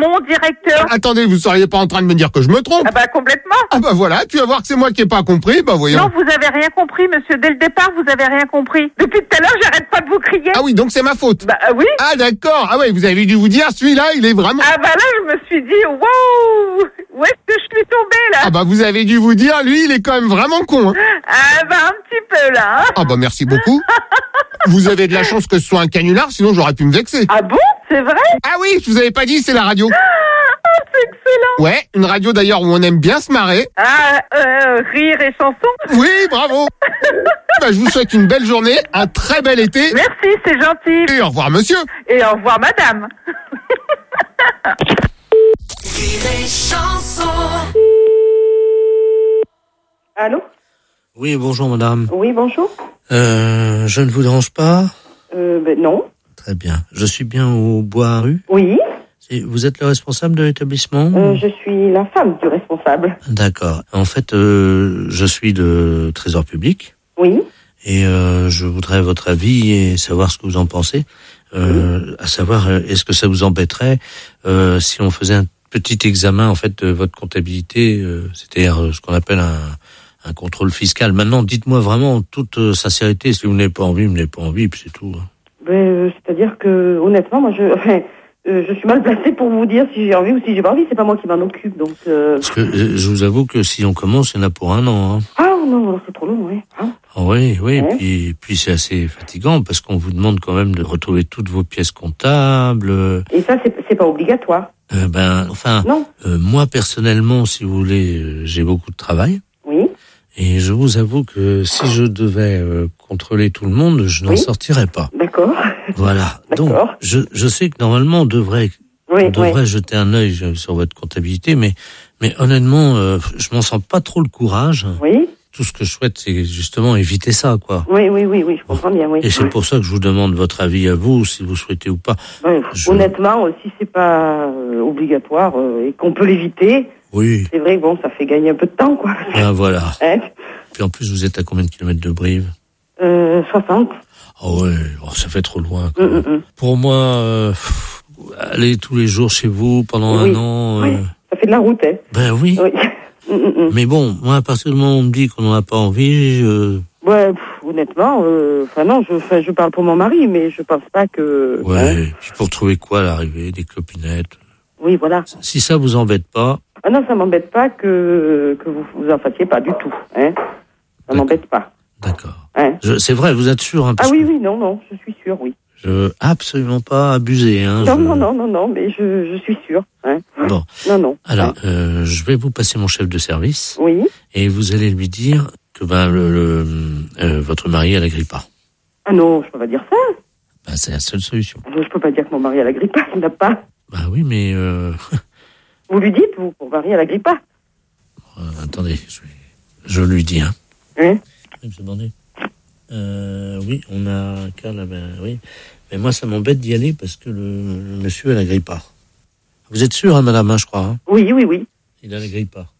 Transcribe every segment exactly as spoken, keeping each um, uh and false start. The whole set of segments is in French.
mon directeur. Attendez, vous seriez pas en train de me dire que je me trompe? Ah bah complètement. Ah bah voilà, tu vas voir que c'est moi qui ai pas compris, bah voyons. Non, vous avez rien compris, monsieur. Dès le départ, vous avez rien compris. Depuis tout à l'heure, j'arrête pas de vous crier. Ah oui, donc c'est ma faute. Bah euh, oui. Ah d'accord, ah ouais, vous avez dû vous dire, celui-là, il est vraiment... Ah bah là, je me suis dit, wow, où est-ce que je suis tombée là? Ah bah vous avez dû vous dire, lui, il est quand même vraiment con. Hein. Ah bah un petit peu là. Hein. Ah bah merci beaucoup. Vous avez de la chance que ce soit un canular, sinon j'aurais pu me vexer. Ah bon? C'est vrai? Ah oui, je vous avais pas dit, c'est la radio. Ah, c'est excellent. Ouais, une radio d'ailleurs où on aime bien se marrer. Ah, euh, rire et chanson. Oui, bravo. Bah, je vous souhaite une belle journée, un très bel été. Merci, c'est gentil. Et au revoir monsieur. Et au revoir madame. Rire et chanson. Allô? Oui, bonjour madame. Oui, bonjour. Euh, je ne vous dérange pas? Euh, ben non. Très bien. Je suis bien au Bois rue. Oui. Et vous êtes le responsable de l'établissement? Euh, je suis la femme du responsable. D'accord. En fait, euh, je suis de Trésor public. Oui. Et euh, je voudrais votre avis et savoir ce que vous en pensez. Euh, oui. À savoir, est-ce que ça vous embêterait euh, si on faisait un petit examen en fait de votre comptabilité, euh, c'est-à-dire ce qu'on appelle un, un contrôle fiscal. Maintenant, dites-moi vraiment en toute sincérité, si vous n'avez pas envie, vous n'avez pas envie, puis c'est tout. Ben, euh, c'est-à-dire que honnêtement, moi, je, enfin, euh, je suis mal placée pour vous dire si j'ai envie ou si j'ai pas envie. C'est pas moi qui m'en occupe, donc. Euh... Parce que euh, je vous avoue que si on commence, il y en a pour un an. Hein. Ah non, c'est trop long, oui. Hein ah, oui, oui. Ouais. Puis, puis c'est assez fatigant parce qu'on vous demande quand même de retrouver toutes vos pièces comptables. Et ça, c'est, c'est pas obligatoire. Euh, ben, enfin, non. Euh, moi personnellement, si vous voulez, euh, j'ai beaucoup de travail. Oui. Et je vous avoue que si je devais euh, contrôler tout le monde, je n'en oui. sortirais pas. D'accord. Voilà. D'accord. Donc, je, je sais que normalement, on devrait, oui, on devrait oui. jeter un œil sur votre comptabilité, mais, mais honnêtement, euh, je m'en sens pas trop le courage. Oui. Tout ce que je souhaite, c'est justement éviter ça, quoi. Oui, oui, oui, oui, je comprends bien, oui. Et c'est pour ça que je vous demande votre avis à vous, si vous souhaitez ou pas. Oui. Je... Honnêtement, si c'est pas euh, obligatoire euh, et qu'on peut l'éviter, oui. C'est vrai que bon, ça fait gagner un peu de temps, quoi. Ah, voilà. Hein? Puis en plus, vous êtes à combien de kilomètres de Brive? Euh, soixante. Oh ouais, oh, ça fait trop loin. Quoi. Mm, mm, mm. Pour moi, euh, pff, aller tous les jours chez vous pendant oui. un an... Oui, euh... ça fait de la route, hein. Ben oui. oui. mm, mm, mm. Mais bon, moi, à partir du moment où on me dit qu'on n'en a pas envie... Je... Ouais, pff, honnêtement, enfin euh, non, je, je parle pour mon mari, mais je pense pas que... Ouais, hein. Puis pour trouver quoi à l'arrivée? Des clopinettes? Oui, voilà. Si ça vous embête pas... Ah non, ça m'embête pas que, que vous vous en fassiez pas du tout, hein. Ça D'accord. m'embête pas. D'accord. Hein. Je, c'est vrai, vous êtes sûr, hein, parce Ah oui, que oui, non, non, je suis sûre, oui. Je veux absolument pas abuser, hein. Non, je... non, non, non, non, mais je, je suis sûre, hein. Bon. Non, non. Alors, hein. euh, je vais vous passer mon chef de service. Oui. Et vous allez lui dire que ben le, le euh, votre mari a la grippe A. Ah non, je peux pas dire ça. Ben, c'est la seule solution. Je peux pas dire que mon mari a la grippe, il n'a pas. Bah oui, mais euh... Vous lui dites, vous, mon mari a la grippe. euh, attendez, je, vais... je lui dis, hein. Hein? Je me demandais. Euh, oui, on a qu'à là, ben oui. Mais moi, ça m'embête d'y aller parce que le, le monsieur a la grippe A. Vous êtes sûr, hein, madame, hein, je crois. Hein Oui, oui, oui. Il a la grippe A.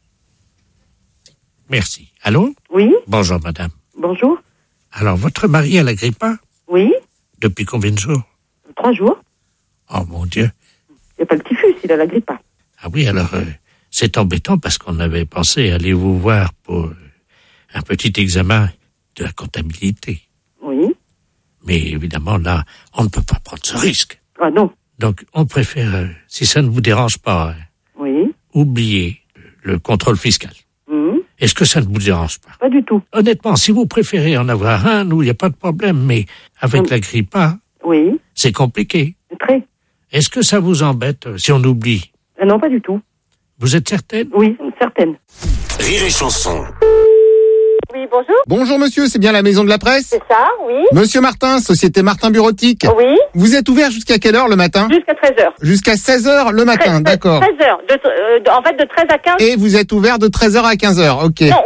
Merci. Allô? Oui. Bonjour, madame. Bonjour. Alors, votre mari a la grippe A? Oui. Depuis combien de jours? Trois jours. Oh, mon Dieu. Il n'y a pas le typhus, il a la grippe. Ah oui, alors, euh, c'est embêtant parce qu'on avait pensé aller vous voir pour un petit examen de la comptabilité. Oui. Mais évidemment, là, on ne peut pas prendre ce risque. Ah non. Donc, on préfère, euh, si ça ne vous dérange pas, Oui. oublier le contrôle fiscal. Mmh. Est-ce que ça ne vous dérange pas? Pas du tout. Honnêtement, si vous préférez en avoir un, nous, il n'y a pas de problème, mais avec Mmh. la grippe A, Oui. c'est compliqué. Très. Est-ce que ça vous embête euh, si on oublie? Ah non, pas du tout. Vous êtes certaine? Oui, certaine. Rire et chanson. Oui, bonjour. Bonjour monsieur, c'est bien la maison de la presse? C'est ça, oui. Monsieur Martin, société Martin Bureautique. Oui. Vous êtes ouvert jusqu'à quelle heure le matin? Jusqu'à treize heures. Jusqu'à seize heures le matin, d'accord. treize heures. De, euh, de- en fait, de treize à quinze. Et vous êtes ouvert de treize heures à quinze heures, ok. Non, on ferme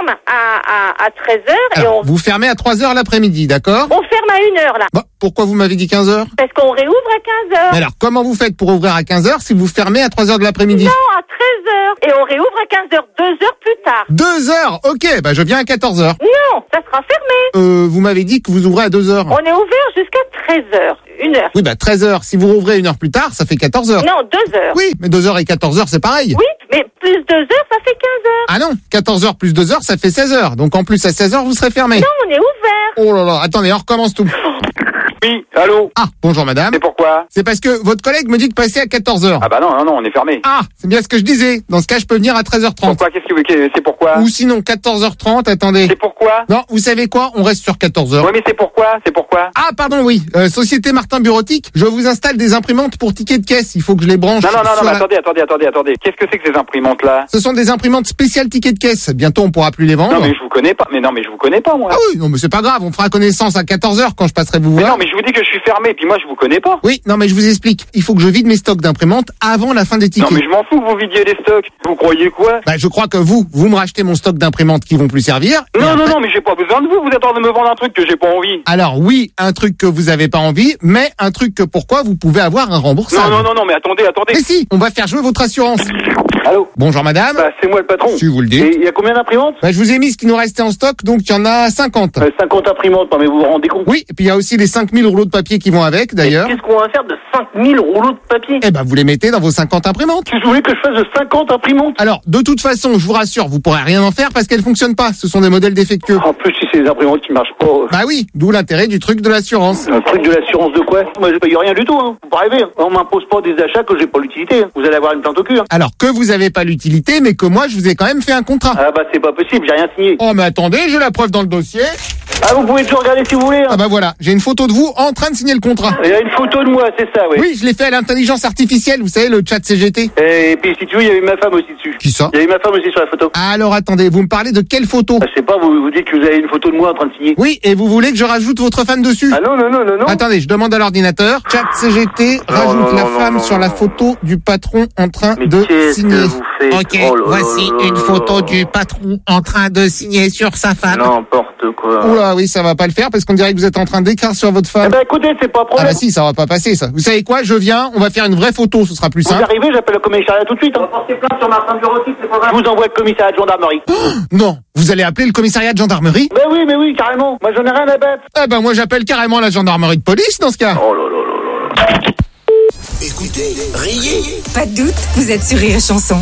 ferme à, à, à treize heures et Alors, on, vous fermez à trois heures l'après-midi, d'accord? on ferme à une heure là. Bon, pourquoi vous m'avez dit quinze heures? Parce qu'on réouvre à quinze heures. Mais alors, comment vous faites pour ouvrir à quinze heures si vous fermez à trois heures de l'après-midi? Non, à treize heures. Et on réouvre à quinze heures, deux heures plus tard. deux heures. Ok, bah je viens à quatorze heures. Non, ça sera fermé. Euh, vous m'avez dit que vous ouvrez à deux heures. On est ouvert jusqu'à treize heures. Une heure. Oui, bah treize heures. Si vous rouvrez une heure plus tard, ça fait quatorze heures. Non, deux heures. Oui, mais deux heures et quatorze heures, c'est pareil. Oui, mais plus deux heures, ça fait quinze heures. Ah non, quatorze heures plus deux heures, ça fait seize heures. Donc en plus, à seize heures, vous serez fermé. Non, on est ouvert. Oh là là, attendez, on recommence tout. Oui, allô? Ah, bonjour madame. C'est pourquoi? C'est parce que votre collègue me dit de passer à quatorze heures. Ah bah non, non, non, on est fermé. Ah, c'est bien ce que je disais. Dans ce cas, je peux venir à treize heures trente. Pourquoi? Qu'est-ce que vous voulez? C'est pourquoi? Ou sinon, quatorze heures trente, attendez. C'est pourquoi? Non, vous savez quoi? On reste sur quatorze heures. Ouais, mais c'est pourquoi? C'est pourquoi? Ah, pardon, oui. Euh, Société Martin Bureautique, je vous installe des imprimantes pour tickets de caisse. Il faut que je les branche. Non, non, non, non, sur mais la- attendez, attendez, attendez, attendez. Qu'est-ce que c'est que ces imprimantes-là? Ce sont des imprimantes spéciales tickets de caisse. Bientôt, on pourra plus les vendre. Non, mais je vous connais pas. Mais non, mais je vous connais pas, moi. Ah oui, non, mais c'est pas grave. On fera connaissance à quatorze heures quand je passerai vous Mais voir. non, mais je vous dis que je suis fermé, puis moi, je vous connais pas. Oui, non, mais je vous explique. Il faut que je vide mes stocks d'imprimantes avant la fin des tickets. Non, mais je m'en fous que vous vidiez les stocks. Vous croyez quoi? Bah, je crois que vous, vous me rachetez mon stock d'imprimantes qui vont plus servir. Et Non, non, après- non, mais j'ai pas besoin de vous. Vous êtes en train de me vendre un truc que j'ai pas envie. Alors oui, un truc que vous avez pas envie, mais un truc que pourquoi vous pouvez avoir un remboursable. Non, non, non, non, mais attendez, attendez. Mais si, on va faire jouer votre assurance. Allô? Bonjour madame. Bah, c'est moi le patron. Si vous le Et dites. il y a combien d'imprimantes? Bah, je vous ai mis ce qui nous restait en stock, donc il y en a cinquante. Euh, cinquante imprimantes, non, mais vous vous rendez compte? Oui, et puis il y a aussi les cinq mille rouleaux de papier qui vont avec, d'ailleurs. Qu'est-ce qu'on va faire de cinq mille rouleaux de papier? Eh ben, vous les mettez dans vos cinquante imprimantes. Qu'est-ce que vous voulez que je fasse de cinquante imprimantes? Alors, de toute façon, je vous rassure, vous pourrez rien en faire parce qu'elles fonctionnent pas. Ce sont des modèles défectueux. En plus, si c'est des imprimantes qui marchent pas, euh, Bah oui, d'où l'intérêt du truc de l'assurance. un truc de l'assurance de quoi? Moi, je paye rien du tout, hein. Faut pas rêver. On m'impose pas des achats que j'ai pas l'utilité. Vous allez avoir une plante au cul, hein. Alors que vous avez pas l'utilité, mais que moi, je vous ai quand même fait un contrat. Ah bah, c'est pas possible, j'ai rien signé. Oh, mais attendez, j'ai la preuve dans le dossier. Ah, vous pouvez toujours regarder si vous voulez, hein. Ah bah voilà, j'ai une photo de vous en train de signer le contrat. Il y a une photo de moi, c'est ça, oui. Oui, je l'ai fait à l'intelligence artificielle, vous savez, le chat C G T. Et puis, si tu veux, il y avait ma femme aussi dessus. Qui ça? Il y avait ma femme aussi sur la photo. Alors attendez, vous me parlez de quelle photo? Ah, je sais pas, vous, vous dites que vous avez une photo de moi en train de signer. Oui, et vous voulez que je rajoute votre femme dessus? Ah non, non, non, non, non. Attendez, je demande à l'ordinateur. Chat C G T rajoute non, la non, femme non, sur non, la non. photo du patron en train Mais de qu'est-ce signer. que vous faites? Ok, Oh là là voici là une là photo là. du patron en train de signer sur sa femme. N'importe quoi. Oula, oui, ça va pas le faire parce qu'on dirait que vous êtes en train d'écrire sur votre Eh femme. ben, écoutez, c'est pas un Ah problème. bah si, ça va pas passer ça. Vous savez quoi? Je viens, on va faire une vraie photo, ce sera plus Vous simple. arrivez, j'appelle le commissariat tout de suite. On va porter plainte sur Martin Bureautique, c'est pas grave. Je vous envoie le commissariat de gendarmerie. Non, vous allez appeler le commissariat de gendarmerie? Ben oui, mais oui, carrément. Moi, j'en ai rien à battre. Eh ben moi j'appelle carrément la gendarmerie de police dans ce cas. Oh là là là là là. Écoutez, riez. Pas de doute, vous êtes sur Rire et Chanson.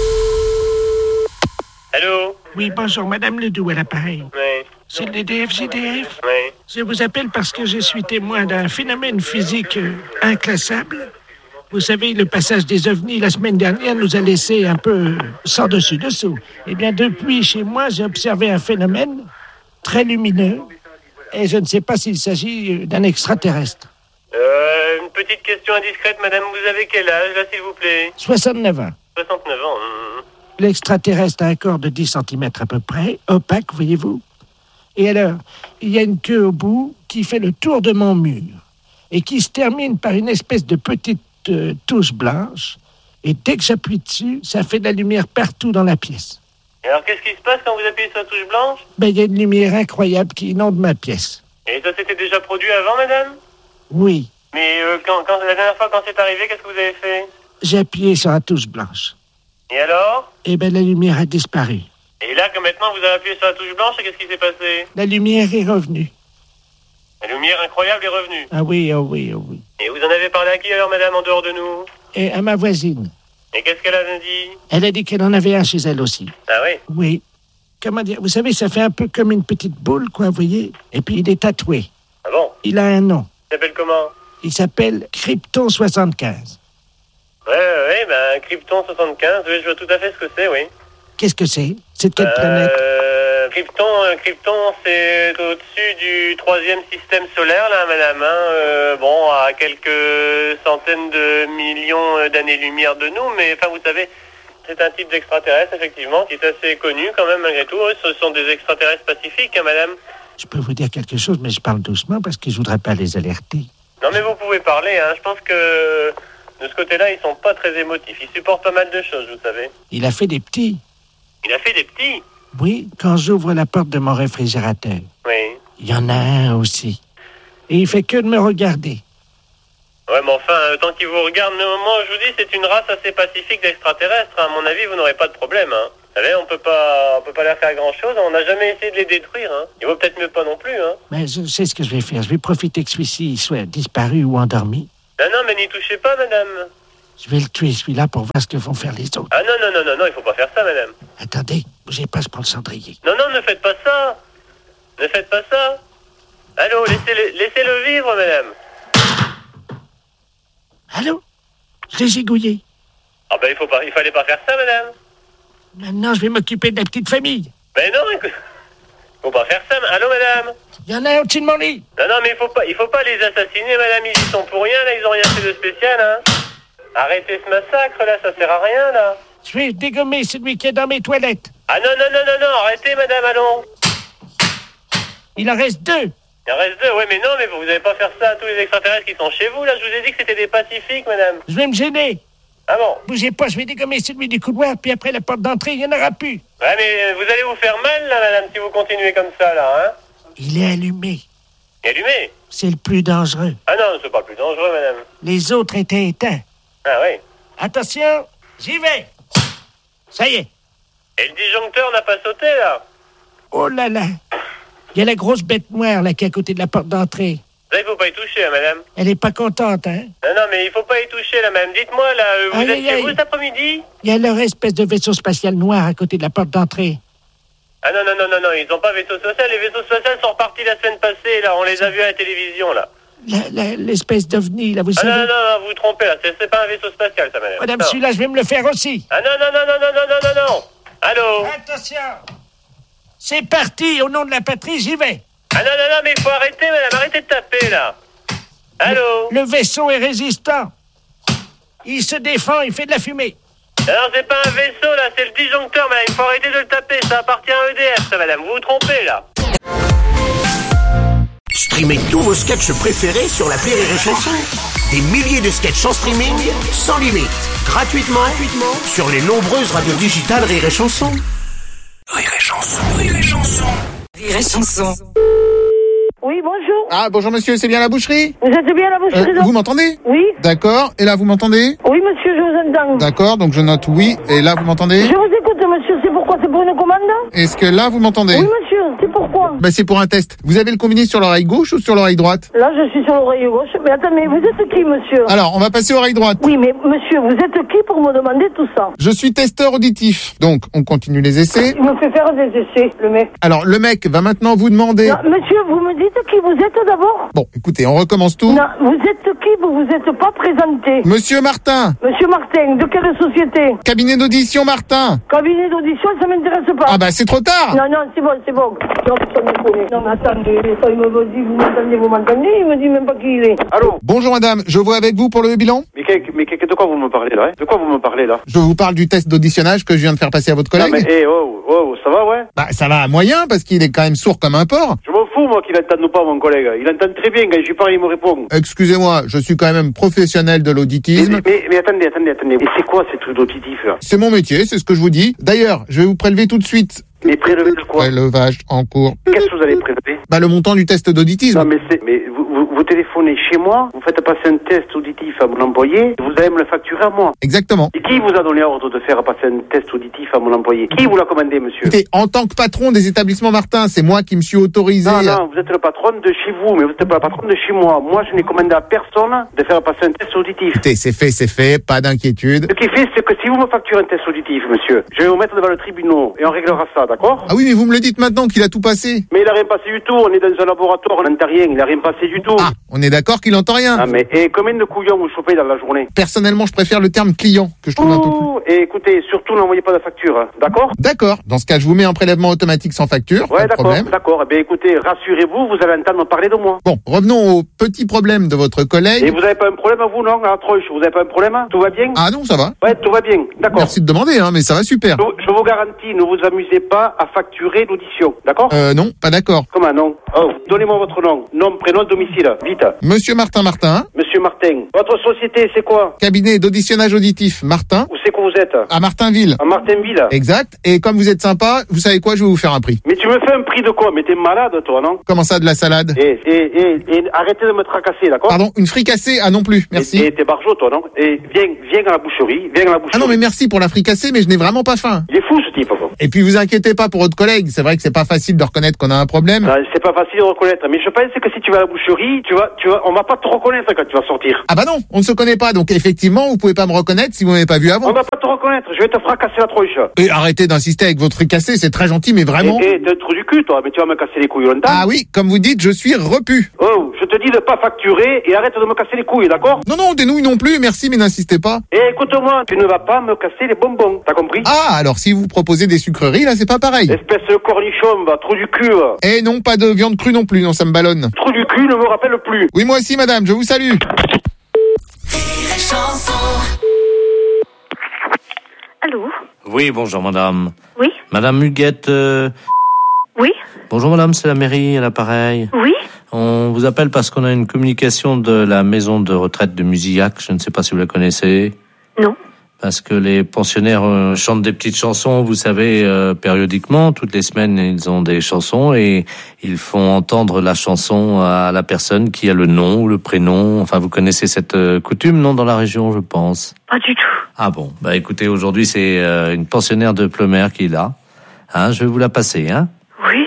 Allô? Oui, bonjour, Madame Ledoux à l'appareil. Oui, C'est le D F G D F. oui. Je vous appelle parce que je suis témoin d'un phénomène physique euh, inclassable. Vous savez, le passage des ovnis la semaine dernière nous a laissé un peu euh, sans dessus-dessous. Eh bien, depuis chez moi, j'ai observé un phénomène très lumineux et je ne sais pas s'il s'agit euh, d'un extraterrestre. Euh, une petite question indiscrète, madame, vous avez quel âge, là, s'il vous plaît? soixante-neuf ans. soixante-neuf ans. hum. L'extraterrestre a un corps de dix centimètres à peu près, opaque, voyez-vous. Et alors, il y a une queue au bout qui fait le tour de mon mur et qui se termine par une espèce de petite euh, touche blanche. Et dès que j'appuie dessus, ça fait de la lumière partout dans la pièce. Et alors, qu'est-ce qui se passe quand vous appuyez sur la touche blanche? Ben, il y a une lumière incroyable qui inonde ma pièce. Et ça s'était déjà produit avant, madame? Oui, Mais euh, quand, quand, la dernière fois, quand c'est arrivé, qu'est-ce que vous avez fait? j'ai appuyé sur la touche blanche. Et alors? Et ben, la lumière a disparu. Et là, que maintenant vous avez appuyé sur la touche blanche, qu'est-ce qui s'est passé? La lumière est revenue. La lumière incroyable est revenue. Ah oui, oh oui, oh oui. Et vous en avez parlé à qui alors, madame, en dehors de nous? Et à ma voisine. Et qu'est-ce qu'elle a dit? Elle a dit qu'elle en avait un chez elle aussi. Ah oui? Oui. Comment dire? Vous savez, ça fait un peu comme une petite boule, quoi, vous voyez? Et puis, il est tatoué. Ah bon? Il a un nom. Il s'appelle comment? Il s'appelle Krypton soixante-quinze. Ouais, ouais, ouais, ben, Krypton soixante-quinze, oui, je vois tout à fait ce que c'est, oui. Qu'est-ce que c'est? C'est quelle planète? Euh, Krypton, euh, Krypton, c'est au-dessus du troisième système solaire, là, madame. Hein, euh, bon, à quelques centaines de millions euh, d'années-lumière de nous, mais enfin, vous savez, c'est un type d'extraterrestre, effectivement, qui est assez connu quand même, malgré tout. Ce sont des extraterrestres pacifiques, hein, madame. Je peux vous dire quelque chose, mais je parle doucement parce que je voudrais pas les alerter. Non, mais vous pouvez parler, hein. Je pense que de ce côté-là, ils sont pas très émotifs. Ils supportent pas mal de choses, vous savez. Il a fait des petits. Il a fait des petits. Oui, quand j'ouvre la porte de mon réfrigérateur, Oui. il y en a un aussi. Et il fait que de me regarder. Ouais, mais enfin, euh, tant qu'il vous regarde, mais moi, je vous dis, c'est une race assez pacifique d'extraterrestres. Hein. À mon avis, vous n'aurez pas de problème. Hein. Vous savez, on peut pas, on peut pas leur faire grand-chose. On n'a jamais essayé de les détruire. Hein. Il vaut peut-être mieux pas non plus. Hein. Mais je sais ce que je vais faire. Je vais profiter que celui-ci soit disparu ou endormi. Non, non, mais n'y touchez pas, madame. Je vais le tuer, celui-là, pour voir ce que vont faire les autres. Ah non, non, non, non, non, il faut pas faire ça, madame. Attendez, bougez pas, je prends le cendrier. Non, non, ne faites pas ça. Ne faites pas ça. Allô, laissez-le, laissez-le vivre, madame. Allô? Je l'ai gigouillé. Ah ben, il faut pas, il fallait pas faire ça, madame. Maintenant, je vais m'occuper de la petite famille. Mais non, écoute, faut pas faire ça. Allô, madame? Il y en a un au-dessus de mon lit. Non, non, mais il faut pas, il faut pas les assassiner, madame. Ils y sont pour rien, là. Ils ont rien fait de spécial, hein. Arrêtez ce massacre, là. Ça sert à rien, là. Je vais dégommer celui qui est dans mes toilettes. Ah non, non, non, non, non. Arrêtez, madame, allons. Il en reste deux. Il en reste deux. Ouais, mais non, mais vous n'allez pas faire ça à tous les extraterrestres qui sont chez vous, là. Je vous ai dit que c'était des pacifiques, madame. Je vais me gêner. Ah bon? Bougez pas, je vais dégommer celui du couloir, puis après la porte d'entrée, il n'y en aura plus. Ouais, mais vous allez vous faire mal, là, madame, si vous continuez comme ça, là, hein. Il est allumé. Il est allumé? C'est le plus dangereux. Ah non, c'est pas le plus dangereux, madame. Les autres étaient éteints. Ah oui. Attention, j'y vais. Ça y est. Et le disjoncteur n'a pas sauté, là? Oh là là. Il y a la grosse bête noire, là, qui est à côté de la porte d'entrée. Là, il faut pas y toucher, hein, madame. Elle est pas contente, hein? Non, non, mais il faut pas y toucher, là, madame. Dites-moi, là, vous Aïe, êtes aïe, chez aïe. vous cet après-midi? Il y a leur espèce de vaisseau spatial noir à côté de la porte d'entrée. Ah non, non, non, non, non, ils ont pas vaisseau spatial. Les vaisseaux spatials sont repartis la semaine passée, là. On les a vus à la télévision, là. La- la- L'espèce d'ovni, là, vous Ah savez. non, non, non, vous vous trompez, là. C'est c'est pas un vaisseau spatial, ça, madame. Madame, Non. celui-là, je vais me le faire aussi. Ah non, non, non, non, non, non, non, non, non. Allô? Attention. C'est parti, au nom de la patrie, j'y vais. Ah non, non, non, mais il faut arrêter, madame. Arrêtez de taper, là. Allô? Le vaisseau est résistant. Il se défend, il fait de la fumée. Alors, c'est pas un vaisseau, là. C'est le disjoncteur, madame. Il faut arrêter de le taper. Ça appartient à E D F, ça, madame. Vous vous trompez, là. Streamez tous vos sketchs préférés sur l'appli Rire et Chanson. Des milliers de sketchs en streaming, sans limite, gratuitement, gratuitement sur les nombreuses radios digitales Rire et Chanson. Rire et Chanson, Rire et Chanson. Rire et chanson. Oui, bonjour. Ah, bonjour monsieur, c'est bien la boucherie? Vous êtes bien à la boucherie, Euh, là? Vous m'entendez? Oui. D'accord, et là vous m'entendez? Oui, monsieur, je vous entends. D'accord, donc je note oui, et là vous m'entendez? Je vous écoute, monsieur. C'est pourquoi? C'est pour une commande? Est-ce que là vous m'entendez? Oui, monsieur. C'est pourquoi? Bah c'est pour un test. Vous avez le combiné sur l'oreille gauche ou sur l'oreille droite? Là, je suis sur l'oreille gauche. Mais attendez, vous êtes qui, monsieur? Alors, on va passer oreille droite. Oui, mais monsieur, vous êtes qui pour me demander tout ça? Je suis testeur auditif. Donc, on continue les essais. Il me fait faire des essais, le mec. Alors, le mec va maintenant vous demander... Non, monsieur, vous me dites qui vous êtes d'abord? Bon, écoutez, on recommence tout. Non, vous êtes qui? Vous vous êtes pas présenté. Monsieur Martin, Monsieur Martin, de quelle société? cabinet d'audition Martin. Cabinet d'audition, ça m'intéresse pas. Ah bah c'est trop tard. Non, non, c'est bon, c'est bon. Non, ça me connaît. Non, mais attendez, quand il me dit, vous m'entendez, vous m'entendez, il me dit même pas qui il est. Allô? Bonjour madame, je vois avec vous pour le bilan. Mais, que- mais que- de quoi vous me parlez, là, hein? De quoi vous me parlez, là? Je vous parle du test d'audionnage que je viens de faire passer à votre Non, collègue. mais, eh, oh, oh, ça va, ouais? Bah ça va à moyen parce qu'il est quand même sourd comme un porc. Je m'en fous, moi, qu'il entende ou pas, mon collègue. Il entend très bien. Quand je lui parle, il me répond. Excusez-moi, je suis quand même professionnel de Mais, l'auditisme. mais, mais attendez, attendez, attendez. Et c'est quoi ces trucs d'auditif, là? C'est mon métier, c'est ce que je vous dis. D'ailleurs, je vais vous prélever tout de suite. Mais prélever de quoi? Prélevage en cours. Qu'est-ce que vous allez prélever? Bah le montant du test d'auditisme. Non, mais c'est, mais vous, vous, vous téléphonez chez moi, vous faites passer un test auditif à mon employé, vous allez me le facturer à moi. Exactement. Et qui vous a donné ordre de faire passer un test auditif à mon employé? Qui vous l'a commandé, monsieur? Écoutez, en tant que patron des établissements Martin, c'est moi qui me suis autorisé. Non, non, vous êtes le patron de chez vous, mais vous n'êtes pas le patron de chez moi. Moi, je n'ai commandé à personne de faire passer un test auditif. Écoutez, c'est fait, c'est fait, pas d'inquiétude. Ce qui fait, c'est que si vous me facturez un test auditif, monsieur, je vais vous mettre devant le tribunal et on réglera ça, d'accord? Ah oui, mais vous me le dites maintenant qu'il a tout passé. Mais il a rien passé du tout, on est dans un laboratoire, on n'entend rien, il a rien passé du tout. Ah, on est d'accord qu'il entend rien. Ah, mais, et combien de couillons vous chopez dans la journée? Personnellement, je préfère le terme client, que je trouve un peu plus... Ouh, et écoutez, surtout n'envoyez pas de facture, hein, d'accord? D'accord. Dans ce cas, je vous mets un prélèvement automatique sans facture. Ouais, pas de d'accord, problème. d'accord. Eh bien, écoutez, rassurez-vous, vous allez entendre parler de moi. Bon, revenons au petit problème de votre Et collègue. vous n'avez pas un problème, vous, non, à la tronche? Vous n'avez pas un problème? Tout va bien? Ah non, ça va. Ouais, tout va bien, d'accord. Merci de demander, hein, mais ça va super. Je, je vous garantis, ne vous amusez pas à facturer l'audition, d'accord? Euh, non, pas d'accord. Comment non? Oh, donnez-moi votre nom. Nom, prénom, domicile, vite. Monsieur Martin Martin, Monsieur Martin. Votre société, c'est quoi? cabinet d'auditionnage auditif Martin. Où sais que vous êtes. À Martinville. À Martinville. Exact. Et comme vous êtes sympa, vous savez quoi, je vais vous faire un prix. Mais tu me fais un prix de quoi? Mais t'es malade, toi, non? Comment ça, de la salade? Et, et, et, et arrêtez de me tracasser, d'accord? Pardon, une fricassée? Ah non plus, merci. Et, et t'es barjot, toi, non? Et viens, viens à la boucherie, viens à la boucherie. Ah non, mais merci pour la fricassée, mais je n'ai vraiment pas faim. Il est fou, ce type, quoi. Et puis vous inquiétez pas pour votre collègue, c'est vrai que c'est pas facile de reconnaître qu'on a un problème. Non, c'est pas facile de reconnaître, mais je pense que si tu vas à la boucherie, tu vas, tu vas, on va pas te reconnaître quand tu vas sortir. Ah bah non, on ne se connaît pas, donc effectivement, vous pouvez pas me reconnaître si vous m'avez pas vu avant. On va pas te reconnaître, je vais te fracasser la tronche. Et arrêtez d'insister avec votre fricassée, c'est très gentil, mais vraiment... Et, et t'es un trou du cul, toi, mais tu vas me casser les couilles longtemps. Ah oui, comme vous dites, je suis repu. Oh, je te dis de pas facturer et arrête de me casser les couilles, d'accord? Non, non, des nouilles non plus, merci, mais n'insistez pas. Et écoute-moi, tu ne vas pas me casser les bonbons, t'as compris? Ah, alors si vous proposez des sucreries, là, c'est pas pareil. Espèce de cornichon, va, trou du cul, va. Et non, pas de viande crue non plus, non, ça me ballonne. Trou du cul ne me rappelle plus. Oui, moi aussi, madame, je vous salue. Allô? Oui, bonjour madame. Oui? Madame Huguette. Euh... Oui? Bonjour madame, c'est la mairie à l'appareil. Oui? On vous appelle parce qu'on a une communication de la maison de retraite de Musillac. Je ne sais pas si vous la connaissez. Non. Parce que les pensionnaires euh, chantent des petites chansons, vous savez, euh, périodiquement. Toutes les semaines, ils ont des chansons et ils font entendre la chanson à la personne qui a le nom ou le prénom. Enfin, vous connaissez cette euh, coutume, non, dans la région, je pense? Pas du tout. Ah bon, bah écoutez, aujourd'hui, c'est euh, une pensionnaire de Pleumère qui est là. Hein, je vais vous la passer, hein? Oui?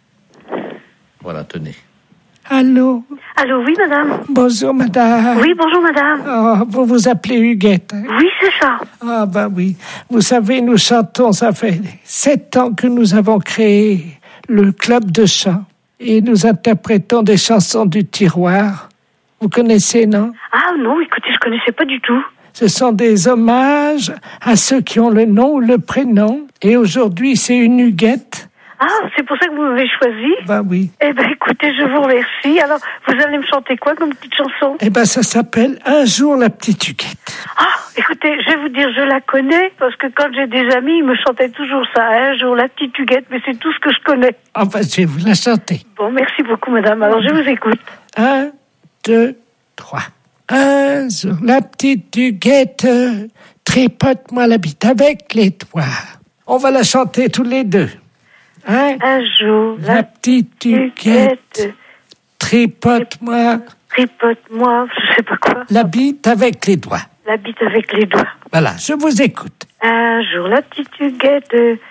Voilà, tenez. Allô? Allô, oui, madame? Bonjour, madame. Oui, bonjour, madame. Oh, vous vous appelez Huguette, hein? Oui, c'est ça. Ah, ben oui. Vous savez, nous chantons, ça fait sept ans que nous avons créé le club de chant. Et nous interprétons des chansons du tiroir. Vous connaissez, non? Ah non, écoutez, je connaissais pas du tout. Ce sont des hommages à ceux qui ont le nom ou le prénom. Et aujourd'hui, c'est une Huguette. Ah, c'est pour ça que vous m'avez choisi? Ben oui. Eh ben, écoutez, je vous remercie. Alors, vous allez me chanter quoi comme petite chanson? Eh ben, ça s'appelle Un jour la petite Huguette. Ah, écoutez, je vais vous dire, je la connais, parce que quand j'ai des amis, ils me chantaient toujours ça. Un jour la petite Huguette, mais c'est tout ce que je connais. Enfin, je vais vous la chanter. Bon, merci beaucoup, madame. Alors, je vous écoute. Un, deux, trois. Un jour la petite Huguette, tripote-moi la bite avec les doigts. On va la chanter tous les deux. Hein? Un jour, la, la petite Huguette, tripote-moi, tripote-moi, je sais pas quoi. La bite avec les doigts. La bite avec les doigts. Voilà, je vous écoute. Un jour, la petite Huguette,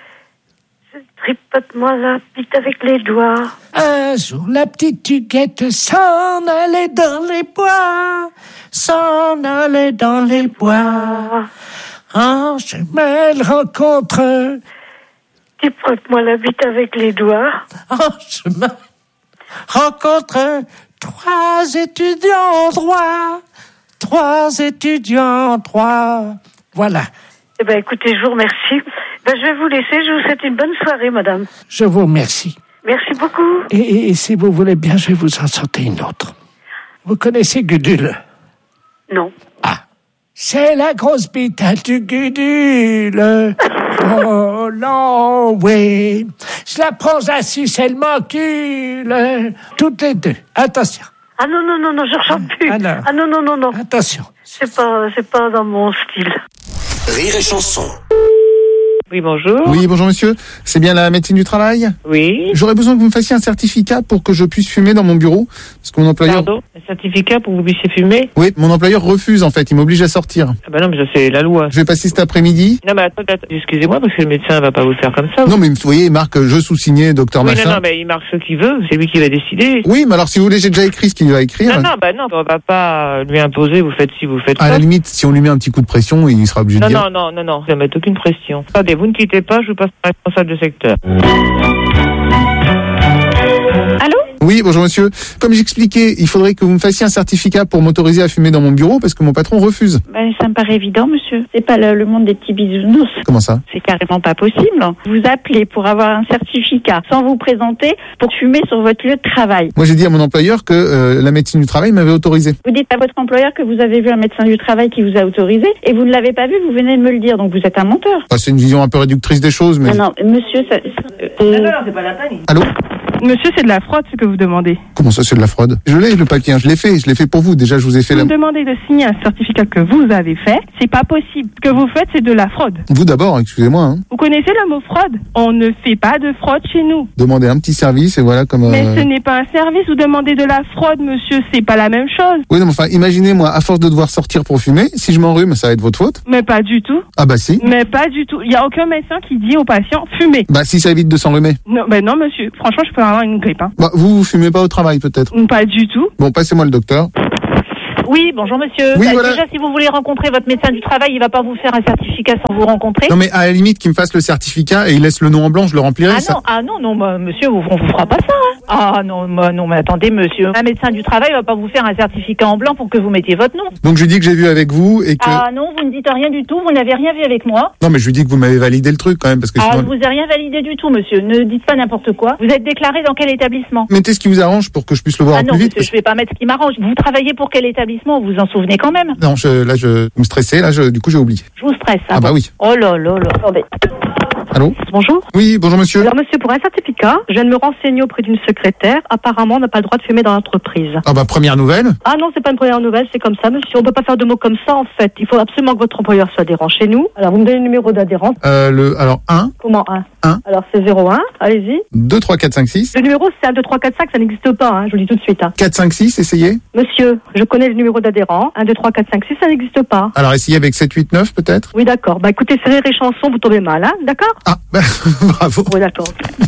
tripote-moi la bite avec les doigts. Un jour, la petite Huguette s'en allait dans les bois, s'en allait dans les bois. En chemin, elle rencontre... Tripote-moi la bite avec les doigts. En chemin, rencontre trois étudiants en droit. Trois étudiants en droit. Voilà. Eh ben, écoutez, je vous remercie. Ben, je vais vous laisser. Je vous souhaite une bonne soirée, madame. Je vous remercie. Merci beaucoup. Et, et, et si vous voulez bien, je vais vous en chanter une autre. Vous connaissez Gudule? Non. Ah. C'est la grosse bite du Gudule. Oh non, oui. Je la prends assise, elle m'encule. Toutes les deux. Attention. Ah non, non, non, non, je ne chante plus. Ah non. ah non, non, non, non. Attention. C'est pas, c'est pas dans mon style. Rire et chanson. Oui, bonjour. Oui, bonjour monsieur. C'est bien la médecine du travail? Oui. J'aurais besoin que vous me fassiez un certificat pour que je puisse fumer dans mon bureau. Parce que mon employeur... Pardon? Un certificat pour que vous puissiez fumer? Oui, mon employeur refuse en fait, il m'oblige à sortir. Ah bah non, mais ça c'est la loi. Je vais passer cet après-midi. Non mais attendez, attendez, excusez-moi parce que le médecin va pas vous le faire comme ça. Non mais vous voyez, il marque je sous-signé docteur oui, machin. Non, non, mais il marque ce qu'il veut, c'est lui qui va décider. Oui, mais alors si vous voulez, j'ai déjà écrit ce qu'il va écrire. Non, non, bah non, on va pas lui imposer, vous faites ci, vous faites ça. À la limite, si on lui met un petit coup de pression, il sera obligé non, de dire... Non, non, non, non, ça ne met aucune pression. Attendez, vous ne quittez pas, je vous passe responsable de secteur. Allô? Oui, bonjour monsieur. Comme j'expliquais, il faudrait que vous me fassiez un certificat pour m'autoriser à fumer dans mon bureau parce que mon patron refuse. Ben, ça me paraît évident, monsieur. C'est pas le, le monde des petits bisounours. Comment ça? C'est carrément pas possible. Vous appelez pour avoir un certificat sans vous présenter pour fumer sur votre lieu de travail. Moi, j'ai dit à mon employeur que euh, la médecine du travail m'avait autorisé. Vous dites à votre employeur que vous avez vu un médecin du travail qui vous a autorisé et vous ne l'avez pas vu, vous venez de me le dire. Donc vous êtes un menteur. Enfin, c'est une vision un peu réductrice des choses, mais... Non, non, monsieur, ça... Euh... Non, non, non, c'est pas la peine. Allô? Monsieur, c'est de la fraude ce que vous demandez. Comment ça, c'est de la fraude? Je l'ai, le papier, hein, je l'ai fait, je l'ai fait pour vous. Déjà, je vous ai fait vous la... me demandez de signer un certificat que vous avez fait. C'est pas possible. Ce que vous faites, c'est de la fraude. Vous d'abord, excusez-moi. Hein. Vous connaissez le mot fraude? On ne fait pas de fraude chez nous. Demandez un petit service et voilà comme... Euh... Mais ce n'est pas un service. Vous demandez de la fraude, monsieur. C'est pas la même chose. Oui, non, mais enfin, imaginez-moi, à force de devoir sortir pour fumer, si je m'enrhume, ça va être votre faute? Mais pas du tout. Ah bah si. Mais pas du tout. Il n'y a aucun médecin qui dit aux patients fumer. Bah si ça évite de s'enrhumer. Non, ben non, monsieur. Franchement, je peux avoir une grippe. Hein. Bah vous, vous fumez pas au travail peut-être? Pas du tout. Bon, passez-moi le docteur. Oui, bonjour monsieur. Oui, bah, voilà. Déjà, si vous voulez rencontrer votre médecin du travail, il va pas vous faire un certificat sans vous rencontrer. Non mais à la limite qu'il me fasse le certificat et il laisse le nom en blanc, je le remplirai. Ah ça... non, ah non, non, bah, monsieur, on vous fera pas ça. Hein. Ah non, bah, non, mais attendez, monsieur. Un médecin du travail va pas vous faire un certificat en blanc pour que vous mettiez votre nom. Donc je lui dis que j'ai vu avec vous et que... Ah non, vous ne dites rien du tout, vous n'avez rien vu avec moi. Non mais je lui dis que vous m'avez validé le truc quand même parce que Ah, sinon... je vous ai rien validé du tout, monsieur. Ne dites pas n'importe quoi. Vous êtes déclaré dans quel établissement? Mettez ce qui vous arrange pour que je puisse le voir Ah au non, plus vite. monsieur, je vais pas mettre ce qui m'arrange. Vous travaillez pour quel établissement? Vous vous en souvenez quand même? Non, je, là je vous me stressez, là je, du coup j'ai oublié. Je vous stresse. Ah, ah bah oui. Oh là là là. Attendez. Allô? Bonjour. Oui, bonjour monsieur. Alors monsieur, pour un certificat, je viens de me renseigner auprès d'une secrétaire. Apparemment, on n'a pas le droit de fumer dans l'entreprise. Ah bah première nouvelle. Ah non, c'est pas une première nouvelle, c'est comme ça monsieur. On peut pas faire de mots comme ça en fait. Il faut absolument que votre employeur soit adhérent chez nous. Alors vous me donnez le numéro d'adhérence. Euh, le, alors un. Comment un? un. Alors c'est zéro un, allez-y. deux, trois, quatre, cinq, six. Le numéro c'est un, deux, trois, quatre, cinq, ça n'existe pas, hein, je vous le dis tout de suite. Hein. quatre, cinq, six, essayez. Monsieur, je connais le numéro d'adhérent. un, deux, trois, quatre, cinq, six, ça n'existe pas. Alors essayez avec sept, huit, neuf peut-être. Oui d'accord. Bah écoutez, c'est rire et chanson, vous tombez mal, hein, d'accord? Ah, bah, bravo. Oui d'accord.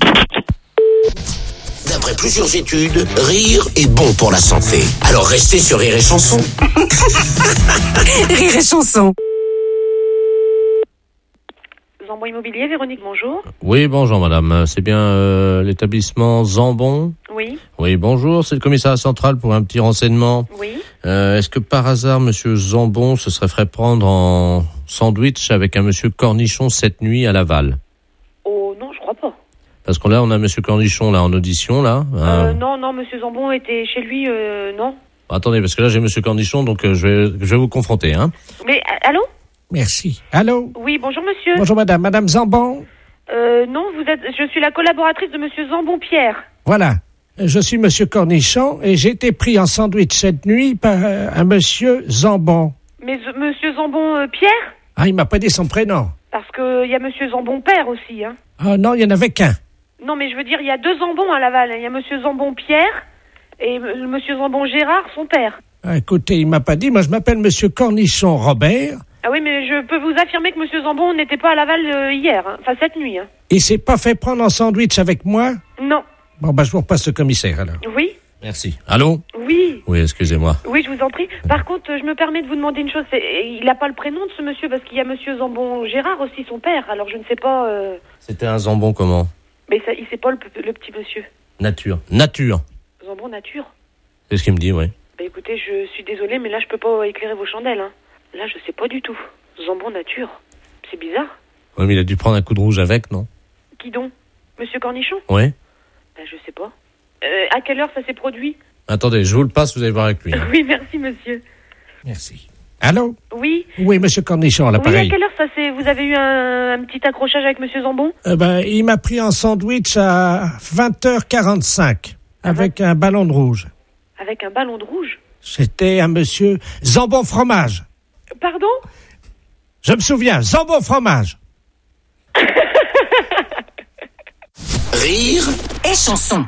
D'après plusieurs études, rire est bon pour la santé. Alors restez sur Rire et Chanson. Rire et Chanson. Zambon Immobilier, Véronique, bonjour. Oui, bonjour madame. C'est bien euh, l'établissement Zambon? Oui. Oui, bonjour. C'est le commissariat central pour un petit renseignement. Oui. Euh, est-ce que par hasard, monsieur Zambon se serait fait prendre en sandwich avec un monsieur Cornichon cette nuit à Laval? Oh non, je crois pas. Parce que là, on a monsieur Cornichon là en audition, là. Euh, non, non, monsieur Zambon était chez lui, euh, non. Attendez, parce que là, j'ai monsieur Cornichon, donc euh, je, vais, je vais vous confronter. Hein. Mais, allô? Merci. Allô? Oui, bonjour monsieur. Bonjour madame. Madame Zambon? Euh, non, vous êtes, je suis la collaboratrice de monsieur Zambon Pierre. Voilà. Je suis monsieur Cornichon et j'ai été pris en sandwich cette nuit par euh, un monsieur Zambon. Mais euh, monsieur Zambon euh, Pierre? Ah, il m'a pas dit son prénom. Parce que il y a monsieur Zambon Père aussi, hein. Ah non, il y en avait qu'un. Non, mais je veux dire, il y a deux Zambons à Laval. Il y a monsieur Zambon Pierre et euh, monsieur Zambon Gérard, son père. Ah, écoutez, il m'a pas dit. Moi, je m'appelle monsieur Cornichon Robert. Ah oui, mais je peux vous affirmer que monsieur Zambon n'était pas à Laval euh, hier, hein. Enfin cette nuit. Hein. Il s'est pas fait prendre en sandwich avec moi? Non. Bon, bah, je vous repasse le commissaire, alors. Oui. Merci. Allô? Oui. Oui, excusez-moi. Oui, je vous en prie. Par contre, je me permets de vous demander une chose. C'est, il n'a pas le prénom de ce monsieur parce qu'il y a monsieur Zambon Gérard aussi, son père. Alors je ne sais pas... Euh... C'était un Zambon comment? Mais ça, il sait pas le, le petit monsieur. Nature. Nature. Zambon Nature. C'est ce qu'il me dit, oui. Bah écoutez, je suis désolée, mais là, je peux pas éclairer vos chandelles. Hein. Là, je sais pas du tout. Zambon Nature. C'est bizarre. Oui, mais il a dû prendre un coup de rouge avec, non? Qui donc? Monsieur Cornichon? Oui. Bah je sais pas. Euh, à quelle heure ça s'est produit? Attendez, je vous le passe, vous allez voir avec lui. Hein. Oui, merci, monsieur. Merci. Allô? Oui. Oui, monsieur Cornichon, à l'appareil. Oui, à quelle heure ça s'est... Vous avez eu un, un petit accrochage avec monsieur Zambon? Euh, ben, il m'a pris en sandwich à vingt heures quarante-cinq avec un ballon de rouge. Avec un ballon de rouge? C'était un monsieur Zambon Fromage. Pardon? Je me souviens, Zambon Fromage. Rire et Chanson.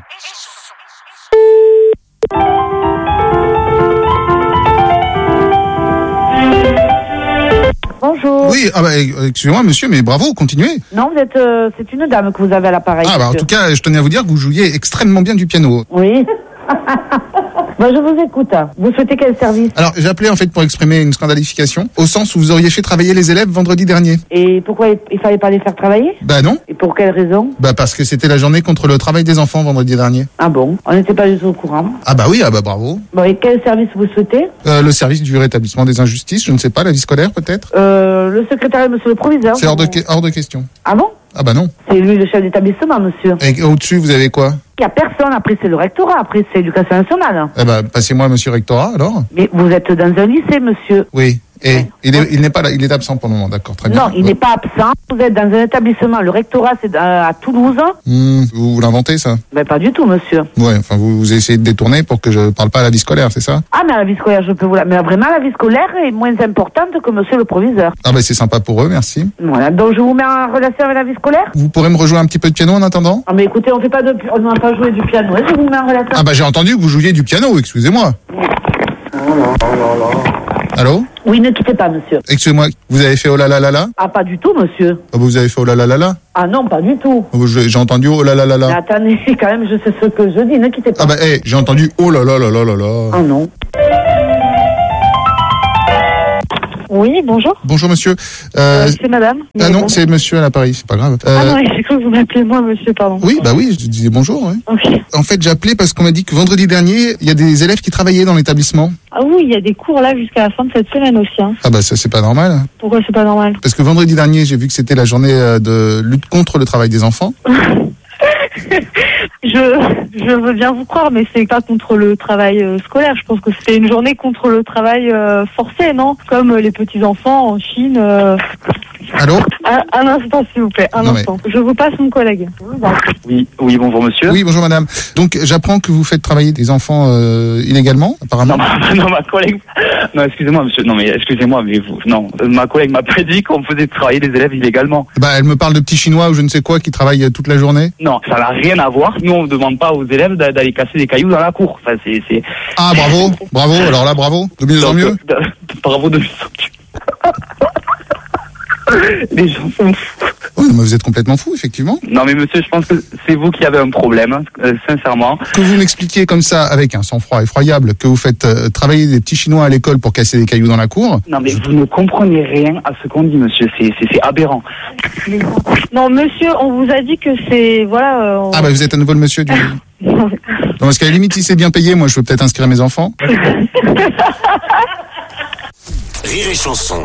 Bonjour. Oui, ah bah, excusez-moi monsieur, mais bravo, continuez. Non, vous êtes, euh, c'est une dame que vous avez à l'appareil. Ah bah en tout cas, je tenais à vous dire que vous jouiez extrêmement bien du piano. Oui. Bah, je vous écoute. Vous souhaitez quel service? Alors, j'ai appelé en fait pour exprimer une scandalification, au sens où vous auriez fait travailler les élèves vendredi dernier. Et pourquoi il, il fallait pas les faire travailler? Bah non. Et pour quelle raison? Bah parce que c'était la journée contre le travail des enfants vendredi dernier. Ah bon? On n'était pas du tout au courant. Ah bah oui, ah bah bravo. Bon, et quel service vous souhaitez? Euh, le service du rétablissement des injustices, je ne sais pas, la vie scolaire peut-être? Euh, le secrétaire, monsieur le proviseur. C'est hors de, hors de question. Ah bon? Ah bah non. C'est lui le chef d'établissement, monsieur. Et au-dessus, vous avez quoi? Il n'y a personne, après c'est le rectorat, après c'est l'éducation nationale. Eh bah, passez-moi monsieur rectorat, alors. Mais vous êtes dans un lycée, monsieur. Oui. Et il est, il n'est pas là, il est absent pour le moment, d'accord, très bien. Non, il n'est pas absent. Vous êtes dans un établissement, le rectorat c'est à, à Toulouse. Mmh, vous, vous l'inventez, ça? Ben pas du tout, monsieur. Ouais, enfin, vous, vous essayez de détourner pour que je parle pas à la vie scolaire, c'est ça? Ah, mais la vie scolaire, je peux vous la... Mais vraiment, la vie scolaire est moins importante que monsieur le proviseur. Ah ben c'est sympa pour eux, merci. Voilà, donc je vous mets en relation avec la vie scolaire. Vous pourrez me rejouer un petit peu de piano en attendant? Ah, mais écoutez, on fait pas de... on n'a pas joué du piano, je vous mets en relation. Ah bah j'ai entendu que vous jouiez du piano, excusez-moi. Allô? Oui, ne quittez pas, monsieur. Excusez-moi, vous avez fait oh là là là là? Ah, pas du tout, monsieur. Ah, vous avez fait oh là là là là? Ah non, pas du tout. Ah, j'ai entendu oh là là là là. Mais attendez, quand même, je sais ce que je dis, ne quittez pas. Ah bah hey, j'ai entendu oh là là là là là là. Ah non. Oui, bonjour. Bonjour monsieur. Euh... Euh, c'est madame. Ah non, bon. c'est monsieur à l'appareil, c'est pas grave. Euh... Ah non, j'ai cru que vous m'appelez moi, monsieur, pardon. Oui, bah oui, je disais bonjour. Ouais. Okay. En fait, j'ai appelé parce qu'on m'a dit que vendredi dernier, il y a des élèves qui travaillaient dans l'établissement. Ah oui, il y a des cours là jusqu'à la fin de cette semaine aussi. Hein. Ah bah ça, c'est pas normal. Pourquoi c'est pas normal? Parce que vendredi dernier, j'ai vu que c'était la journée de lutte contre le travail des enfants. je, je veux bien vous croire, mais c'est pas contre le travail euh, scolaire. Je pense que c'était une journée contre le travail euh, forcé, non? Comme euh, les petits-enfants en Chine. Euh... Allô? Un, un instant, s'il vous plaît, un non, instant. Mais... Je vous passe mon collègue. Oui, oui, bonjour monsieur. Oui, bonjour madame. Donc j'apprends que vous faites travailler des enfants euh, illégalement, apparemment. Non, ma, non, ma collègue... Non, excusez-moi monsieur, non mais excusez-moi, mais vous... Non, ma collègue m'a pas dit qu'on faisait travailler des élèves illégalement. Bah elle me parle de petits Chinois ou je ne sais quoi qui travaillent toute la journée. Non, ça n'a rien à voir. Nous, on ne demande pas aux élèves d'aller casser des cailloux dans la cour. Enfin, c'est, c'est... Ah, bravo, bravo, alors là, bravo, de mieux en mieux. De, de, bravo de mieux en mieux. Les gens sont fous. Oui, mais vous êtes complètement fou, effectivement. Non, mais monsieur, je pense que c'est vous qui avez un problème, euh, sincèrement. Que vous m'expliquiez comme ça, avec un sang-froid effroyable, que vous faites euh, travailler des petits Chinois à l'école pour casser des cailloux dans la cour. Non, mais vous ne comprenez rien à ce qu'on dit, monsieur. C'est, c'est, c'est aberrant. Non, monsieur, on vous a dit que c'est... Voilà... Euh, on... Ah, bah vous êtes à nouveau le monsieur du... Non, parce qu'à la limite, si c'est bien payé, moi, je veux peut-être inscrire mes enfants. Rire et chanson.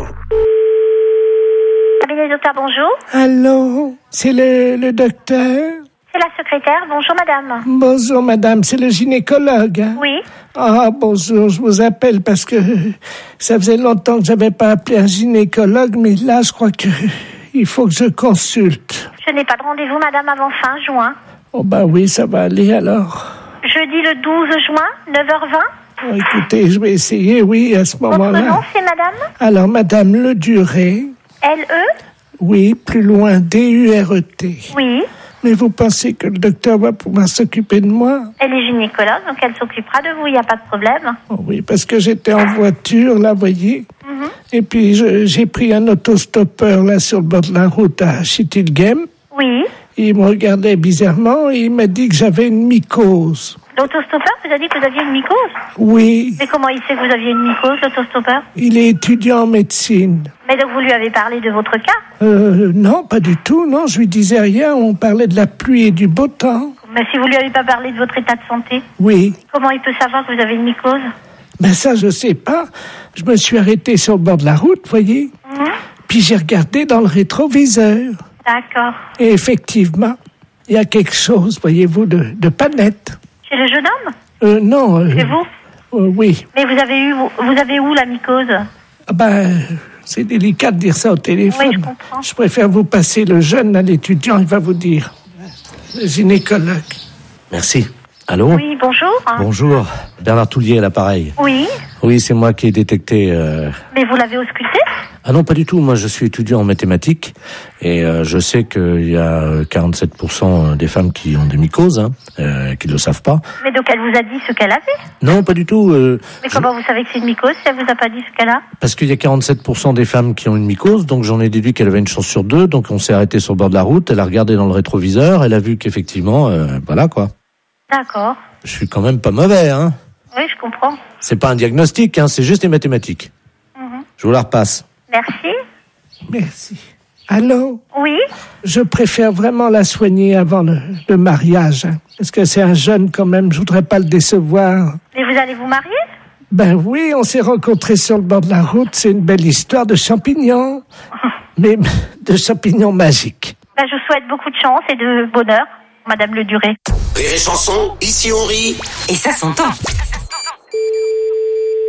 Cabinet docteur, bonjour. Allô, c'est le, le docteur? C'est la secrétaire. Bonjour, madame. Bonjour, madame. C'est le gynécologue, hein? Oui. Ah, bonjour. Je vous appelle parce que ça faisait longtemps que j'avais pas appelé un gynécologue, mais là, je crois que il faut que je consulte. Je n'ai pas de rendez-vous, madame, avant fin juin. Oh, bah oui, ça va aller alors. Jeudi le douze juin, neuf heures vingt. Oh, écoutez, je vais essayer, oui, à ce moment-là. Votre nom, c'est madame? Alors, madame Le Duré. L E? Oui, plus loin, D U R E T. Oui. Mais vous pensez que le docteur va pouvoir s'occuper de moi? Elle est gynécologue, donc elle s'occupera de vous, il n'y a pas de problème. Oh oui, parce que j'étais en voiture, là, voyez. Mm-hmm. Et puis, je, j'ai pris un autostoppeur, là, sur le bord de la route à Schittilgem. Oui. Il me regardait bizarrement et il m'a dit que j'avais une mycose. L'autostoppeur vous a dit que vous aviez une mycose? Oui. Mais comment il sait que vous aviez une mycose, l'autostoppeur? Il est étudiant en médecine. Mais donc vous lui avez parlé de votre cas? Euh, non, pas du tout, non, je lui disais rien, on parlait de la pluie et du beau temps. Mais si vous lui avez pas parlé de votre état de santé? Oui. Comment il peut savoir que vous avez une mycose? Ben ça, je sais pas. Je me suis arrêté sur le bord de la route, voyez. Mmh. Puis j'ai regardé dans le rétroviseur. D'accord. Et effectivement, il y a quelque chose, voyez-vous, de, de pas net. Chez le jeune homme? Euh, non. Euh, c'est vous? Euh, oui. Mais vous avez eu, vous, vous avez où la mycose? Ah ben, c'est délicat de dire ça au téléphone. Oui, je comprends. Je préfère vous passer le jeune à l'étudiant, il va vous dire. Le gynécologue. Merci. Allô? Oui, bonjour. Bonjour. Bernard Toulier à l'appareil. Oui. Oui, c'est moi qui ai détecté... Euh... Mais vous l'avez ausculté? Ah non, pas du tout. Moi, je suis étudiant en mathématiques et euh, je sais qu'il y a quarante-sept pour cent des femmes qui ont des mycoses, hein, euh, qui ne le savent pas. Mais donc, elle vous a dit ce qu'elle avait? Non, pas du tout. Euh, Mais comment je... vous savez que c'est une mycose si elle vous a pas dit ce qu'elle a? Parce qu'il y a quarante-sept pour cent des femmes qui ont une mycose, donc j'en ai déduit qu'elle avait une chance sur deux. Donc on s'est arrêté sur le bord de la route, elle a regardé dans le rétroviseur, elle a vu qu'effectivement, euh, voilà quoi. D'accord. Je suis quand même pas mauvais, hein. Oui, je comprends. C'est pas un diagnostic, hein, c'est juste des mathématiques. Mm-hmm. Je vous la repasse. Merci. Merci. Allô? Oui? Je préfère vraiment la soigner avant le, le mariage. Hein, parce que c'est un jeune quand même, je voudrais pas le décevoir. Mais vous allez vous marier? Ben oui, on s'est rencontrés sur le bord de la route. C'est une belle histoire de champignons. Mais de champignons magiques. Ben, je vous souhaite beaucoup de chance et de bonheur, Madame Le Duré. Rire et chanson, ici on rit. Et ça s'entend.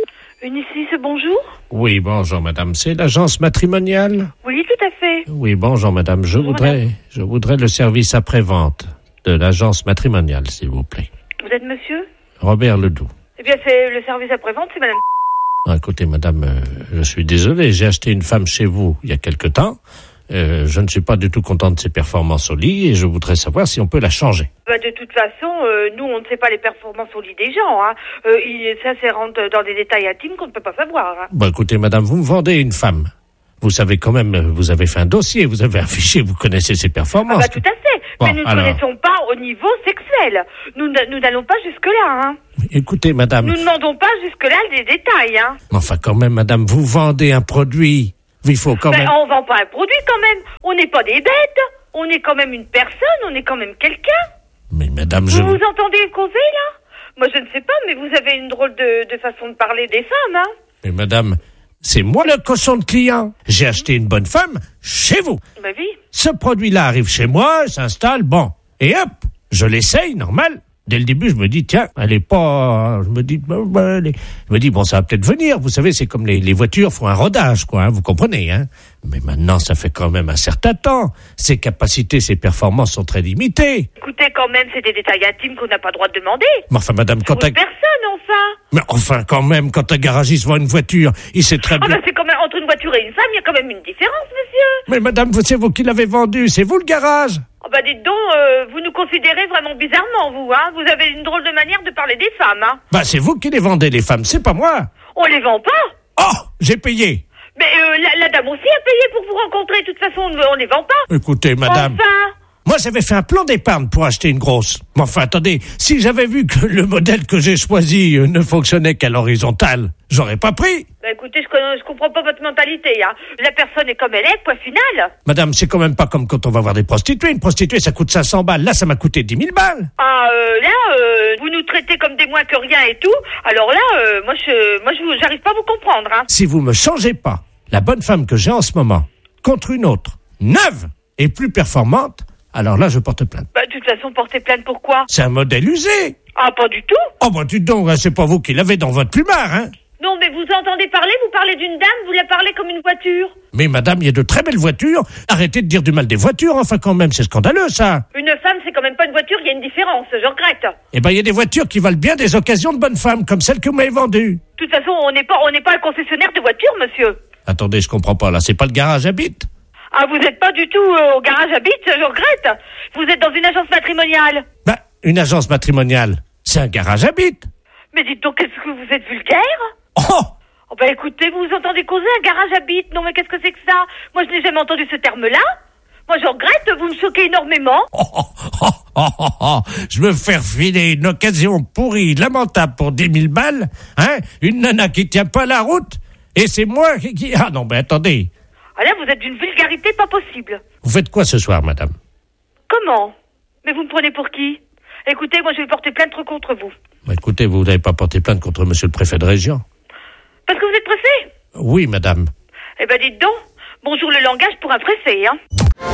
Unicis, bonjour. Oui, bonjour madame, c'est l'agence matrimoniale? Oui, tout à fait. Oui, bonjour madame, je Bonjour, voudrais madame. je voudrais le service après-vente de l'agence matrimoniale, s'il vous plaît. Vous êtes monsieur? Robert Ledoux. Eh bien, c'est le service après-vente, c'est madame. Ah, écoutez madame, euh, je suis désolé, j'ai acheté une femme chez vous il y a quelque temps. Euh, je ne suis pas du tout content de ses performances au lit et je voudrais savoir si on peut la changer. Bah, de toute façon, euh, nous, on ne sait pas les performances au lit des gens. Hein. Euh, il, ça, c'est rentre dans des détails intimes qu'on ne peut pas savoir. Hein. Bon, écoutez madame, vous me vendez une femme. Vous savez quand même, euh, vous avez fait un dossier, vous avez un fichier, vous connaissez ses Ah performances. bah, tout à fait. Bon, Mais nous ne alors. connaissons pas au niveau sexuel. Nous n- nous n'allons pas jusque-là. Hein. Écoutez madame, Nous ne demandons pas jusque-là des détails. Hein. enfin quand même madame, vous vendez un produit. Il faut quand Ben, même... on vend pas un produit quand même. On n'est pas des bêtes. On est quand même une personne. On est quand même quelqu'un. Mais madame, je... Vous vous entendez causer là? Moi je ne sais pas, mais vous avez une drôle de, de façon de parler des femmes, hein? Mais madame, c'est moi le cochon de client. J'ai acheté une bonne femme chez vous. Bah oui. Ce produit-là arrive chez moi, s'installe, bon. Et hop, je l'essaye, normal. Dès le début, je me dis, tiens, elle est pas... Je me dis, bah, bah, elle est- je me dis bon, ça va peut-être venir. Vous savez, c'est comme les, les voitures font un rodage, quoi, hein, vous comprenez, hein. Mais maintenant, ça fait quand même un certain temps. Ses capacités, ses performances sont très limitées. Écoutez, quand même, c'est des détails intimes qu'on n'a pas le droit de demander. Mais enfin, madame, quand Pour un... une personne, enfin. Mais enfin, quand même, quand un garagiste voit une voiture, il sait très Ah bien... bah c'est quand même, entre une voiture et une femme, il y a quand même une différence, monsieur. Mais madame, vous- c'est vous qui l'avez vendu, c'est vous le garage. Ah bah dites donc, euh, vous nous considérez vraiment bizarrement, vous, hein. Vous avez une drôle de manière de parler des femmes, hein. Bah, c'est vous qui les vendez, les femmes, c'est pas moi. On les vend pas. Oh, j'ai payé. Mais euh, la, la dame aussi a payé pour vous rencontrer. De toute façon, on ne les vend pas. Écoutez, madame, Enfin. moi j'avais fait un plan d'épargne pour acheter une grosse. Mais enfin, attendez, si j'avais vu que le modèle que j'ai choisi euh, ne fonctionnait qu'à l'horizontale, j'aurais pas pris. Bah écoutez, je, connais- je comprends pas votre mentalité, hein. La personne est comme elle est, point final. Madame, c'est quand même pas comme quand on va voir des prostituées. Une prostituée, ça coûte cinq cents balles. Là, ça m'a coûté dix mille balles. Ah, euh, là, euh, vous nous traitez comme des moins que rien et tout. Alors là, euh, moi, je, moi, je, vous- j'arrive pas à vous comprendre, hein. Si vous me changez pas la bonne femme que j'ai en ce moment contre une autre, neuve et plus performante, alors là, je porte plainte. Bah, de toute façon, porter plainte pourquoi? C'est un modèle usé. Ah, pas du tout. Oh, bah, dites donc, hein, c'est pas vous qui l'avez dans votre plumard, hein. Non, mais vous entendez parler, vous parlez d'une dame, vous la parlez comme une voiture. Mais madame, il y a de très belles voitures. Arrêtez de dire du mal des voitures, enfin quand même, c'est scandaleux ça. Une femme, c'est quand même pas une voiture, il y a une différence, je regrette. Eh ben, il y a des voitures qui valent bien des occasions de bonnes femmes, comme celle que vous m'avez vendue. De toute façon, on n'est pas, on n'est pas un concessionnaire de voitures, monsieur. Attendez, je comprends pas, là, c'est pas le garage à bite. Ah, vous n'êtes pas du tout euh, au garage à bite, je regrette. Vous êtes dans une agence matrimoniale. Bah, une agence matrimoniale, c'est un garage à bite. Mais dites donc, est-ce que vous êtes vulgaire? Oh! Oh bah écoutez, vous vous entendez causer un garage à bite. Non mais qu'est-ce que c'est que ça? Moi je n'ai jamais entendu ce terme-là. Moi je regrette, vous me choquez énormément. Oh, oh, oh, oh, je me faire filer une occasion pourrie, lamentable pour dix mille balles, hein? Une nana qui tient pas la route, et c'est moi qui... qui- Ah non, mais attendez. Ah là vous êtes d'une vulgarité pas possible. Vous faites quoi ce soir, madame? Comment? Mais vous me prenez pour qui? Écoutez, moi je vais porter plainte contre vous. Bah, écoutez, vous n'avez pas porté plainte contre monsieur le préfet de région? Parce que vous êtes préfet? Oui, madame. Eh ben dites donc, bonjour le langage pour un préfet, hein.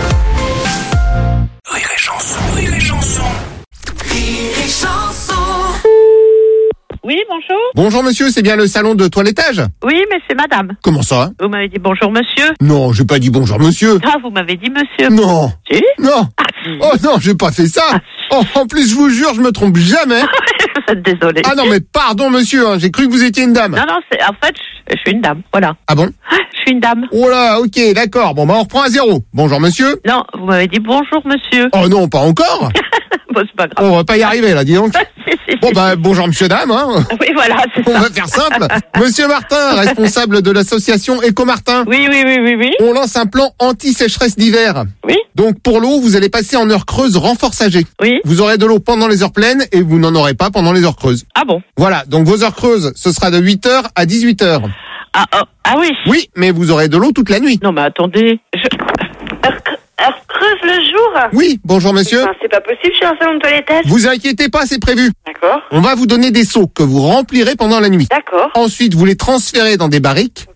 Rire et chanson, rire et chanson. Rire et chanson. Oui, bonjour. Bonjour monsieur, c'est bien le salon de toilettage? Oui, mais c'est madame. Comment ça? Vous m'avez dit bonjour, monsieur. Non, j'ai pas dit bonjour monsieur. Ah, vous m'avez dit monsieur. Non. Si? Non. Oh non, j'ai pas fait ça. Oh, en plus, je vous jure, je me trompe jamais. Vous êtes désolé. Ah non, mais pardon monsieur, hein, j'ai cru que vous étiez une dame. Non, non, c'est, en fait, je, je suis une dame, voilà. Ah bon? Je suis une dame. Oh là, ok, d'accord. Bon, bah on reprend à zéro. Bonjour monsieur. Non, vous m'avez dit bonjour, monsieur. Oh non, pas encore. Bon, c'est pas grave. On va pas y arriver là, dis donc. Bon bah bonjour monsieur dame. Hein. Oui, voilà, c'est On ça. va faire simple. Monsieur Martin, responsable de l'association Éco-Martin. Oui, oui, oui, oui, oui. On lance un plan anti-sécheresse d'hiver. Oui. Donc pour l'eau, vous allez passer en heure creuse renforçagée. Oui. Vous aurez de l'eau pendant les heures pleines et vous n'en aurez pas pendant les heures creuses. Ah bon? Voilà, donc vos heures creuses, ce sera de huit heures à dix-huit heures. Ah, oh, ah oui. Oui, mais vous aurez de l'eau toute la nuit. Non, mais attendez. Je... Heure creuse le jour? Oui, bonjour monsieur. Enfin, c'est pas possible, je suis un salon de toilettage. Vous inquiétez pas, c'est prévu. D'accord. On va vous donner des seaux que vous remplirez pendant la nuit. D'accord. Ensuite, vous les transférez dans des barriques.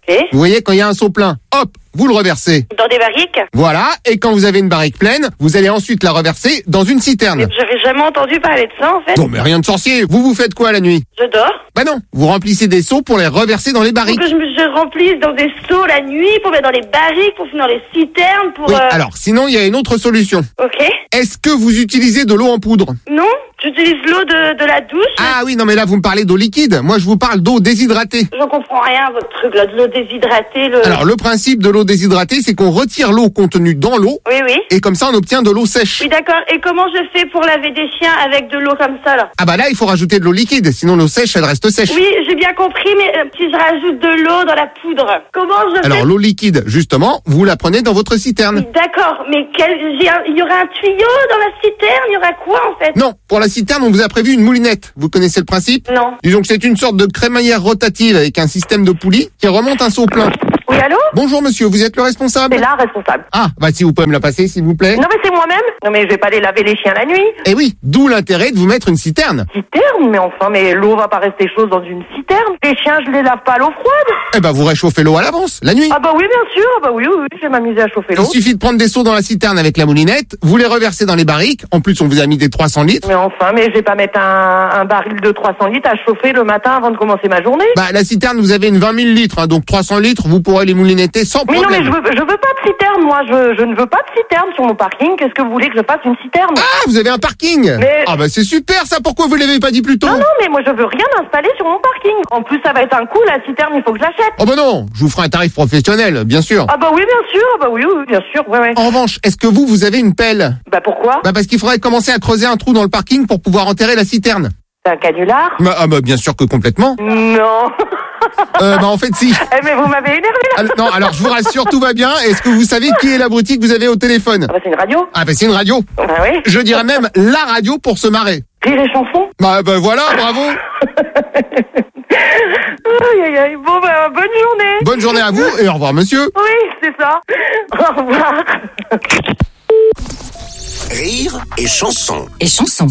Vous voyez, quand il y a un seau plein, hop, vous le reversez. Dans des barriques? Voilà, et quand vous avez une barrique pleine, vous allez ensuite la reverser dans une citerne. Mais j'avais jamais entendu parler de ça, en fait. Non, mais rien de sorcier. Vous, vous faites quoi la nuit? Je dors. Bah non, vous remplissez des seaux pour les reverser dans les barriques. Pour que je me je remplisse dans des seaux la nuit, pour mettre dans les barriques, pour finir dans les citernes, pour... Oui, euh... alors, sinon, il y a une autre solution. Ok. Est-ce que vous utilisez de l'eau en poudre? Non, j'utilise l'eau de, de la douche. Ah oui, non mais là, vous me parlez d'eau liquide. Moi, je vous parle d'eau déshydratée. Je comprends rien, votre truc, là, de l'eau déshydratée, le... Alors, le principe de l'eau déshydratée, c'est qu'on retire l'eau contenue dans l'eau. Oui, oui. Et comme ça, on obtient de l'eau sèche. Oui, d'accord. Et comment je fais pour laver des chiens avec de l'eau comme ça, là? Ah bah là, il faut rajouter de l'eau liquide, sinon l'eau sèche, elle reste sèche. Oui, j'ai bien compris, mais euh, si je rajoute de l'eau dans la poudre, comment je fais? Alors, l'eau liquide, justement, vous la prenez dans votre citerne. Oui, d'accord, mais quel... j'ai un- il y aura un tuyau dans la citerne? Il y aura quoi, en fait? Non, pour la citerne, on vous a prévu une moulinette. Vous connaissez le principe? Non. Disons que c'est une sorte de crémaillère rotative avec un système de poulies qui remonte un seau plein. Oui, allô? Bonjour monsieur, vous êtes le responsable? C'est là, responsable. Ah, bah si vous pouvez me la passer, s'il vous plaît. Non, mais c'est moi-même. Non, mais je vais pas aller laver les chiens la nuit. Eh oui, d'où l'intérêt de vous mettre une citerne. Citerne? Mais enfin, mais l'eau va pas rester chaude dans une citerne. Les chiens, je les lave pas à l'eau froide. Eh ben vous réchauffez l'eau à l'avance, la nuit. Ah bah oui, bien sûr. Ah bah oui, oui, oui, je vais m'amuser à chauffer l'eau. Il suffit de prendre des seaux dans la citerne avec la moulinette, vous les reversez dans les barriques. En plus, on vous a mis des trois cents litres. Mais enfin, mais je vais pas mettre un, un baril de trois cents litres à chauffer le matin avant de commencer ma journée. Bah la citerne, vous avez une vingt mille litres, hein, donc trois cents litres, vous pourrez les moulinetter sans Mais problème. non, mais je veux, je veux pas de citerne, moi. Je, je ne veux pas de citerne sur mon parking. Qu'est-ce que vous voulez que je fasse une citerne? Ah, vous avez un parking. Mais- Ah bah c'est super ça, pourquoi vous l'avez pas dit plus tôt? Non, non, mais moi je veux rien installer sur mon parking. En plus, ça va être un coup, la citerne, il faut que je l'achète. Oh bah non, je vous ferai un tarif professionnel, bien sûr. Ah bah oui, bien sûr. Ah bah oui, oui, bien sûr. Ouais, ouais. En revanche, est-ce que vous, vous avez une pelle? Bah pourquoi? Bah parce qu'il faudrait commencer à creuser un trou dans le parking pour pouvoir enterrer la citerne. C'est un canular? Bah, ah bah bien sûr que complètement. Non. Euh, bah en fait si. Eh mais vous m'avez énervé là. Alors, non, alors je vous rassure, tout va bien. Est-ce que vous savez qui est l'abruti que vous avez au téléphone? Ah bah c'est une radio. Ah bah c'est une radio. Bah oui. Je dirais même la radio pour se marrer. Rire et chanson. Bah bah voilà, bravo. Aïe aïe aïe. Bon bah bonne journée. Bonne journée à vous et au revoir monsieur. Oui, c'est ça. Au revoir. Rire et chanson. Et chanson.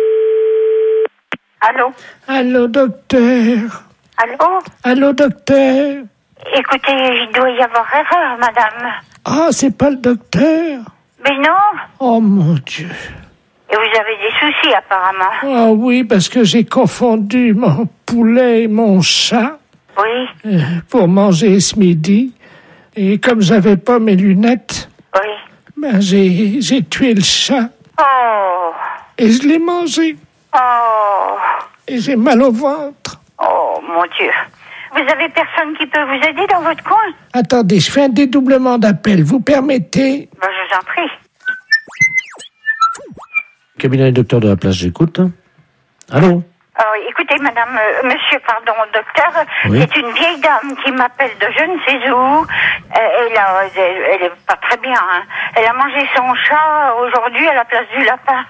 Allô? Allô, docteur. Allô? Allô, docteur. Écoutez, il doit y avoir erreur, madame. Ah, c'est pas le docteur. Mais non. Oh mon Dieu. Et vous avez des soucis, apparemment. Ah oui, parce que j'ai confondu mon poulet et mon chat Oui, euh, pour manger ce midi. Et comme j'avais pas mes lunettes, oui. ben j'ai, j'ai tué le chat Oh. et je l'ai mangé. Oh. Et j'ai mal au ventre. Oh, mon Dieu. Vous avez personne qui peut vous aider dans votre coin? Attendez, je fais un dédoublement d'appel. Vous permettez? Ben, je vous en prie. Cabinet docteur de la place, j'écoute. Allô? Euh, écoutez, madame, euh, monsieur, pardon, docteur, Oui. c'est une vieille dame qui m'appelle de je ne sais où. Euh, elle, a, elle, elle est pas très bien, hein. Elle a mangé son chat aujourd'hui à la place du lapin.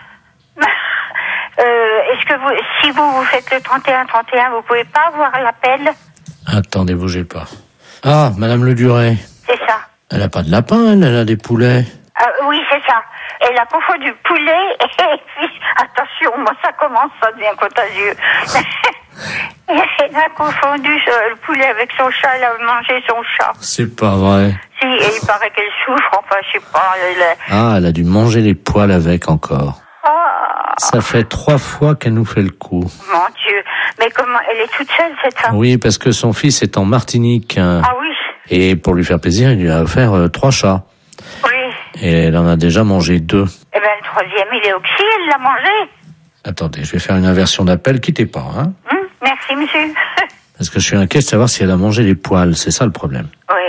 Euh, est-ce que vous, si vous, vous faites le trente et un trente et un, vous pouvez pas avoir l'appel? Attendez, bougez pas. Ah, Madame Le Duret. C'est ça. Elle a pas de lapin, elle, elle a des poulets. Euh, oui, c'est ça. Elle a confondu poulet et puis, attention, moi ça commence, ça devient contagieux. Elle a confondu euh, le poulet avec son chat, elle a mangé son chat. C'est pas vrai. Si, et il paraît qu'elle souffre, enfin, je sais pas. Elle est... Ah, elle a dû manger les poils avec encore. Ah, Ça fait trois fois qu'elle nous fait le coup. mon Dieu. Mais comment, elle est toute seule, cette femme? Oui, parce que son fils est en Martinique. hein. Ah oui, Et pour lui faire plaisir, il lui a offert euh, trois chats. oui. Et elle en a déjà mangé deux. Eh ben, le troisième, il est oxy, elle l'a mangé. Attendez, je vais faire une inversion d'appel, quittez pas, hein. Hum, merci, monsieur. Parce que je suis inquiet de savoir si elle a mangé les poils, c'est ça le problème. Oui.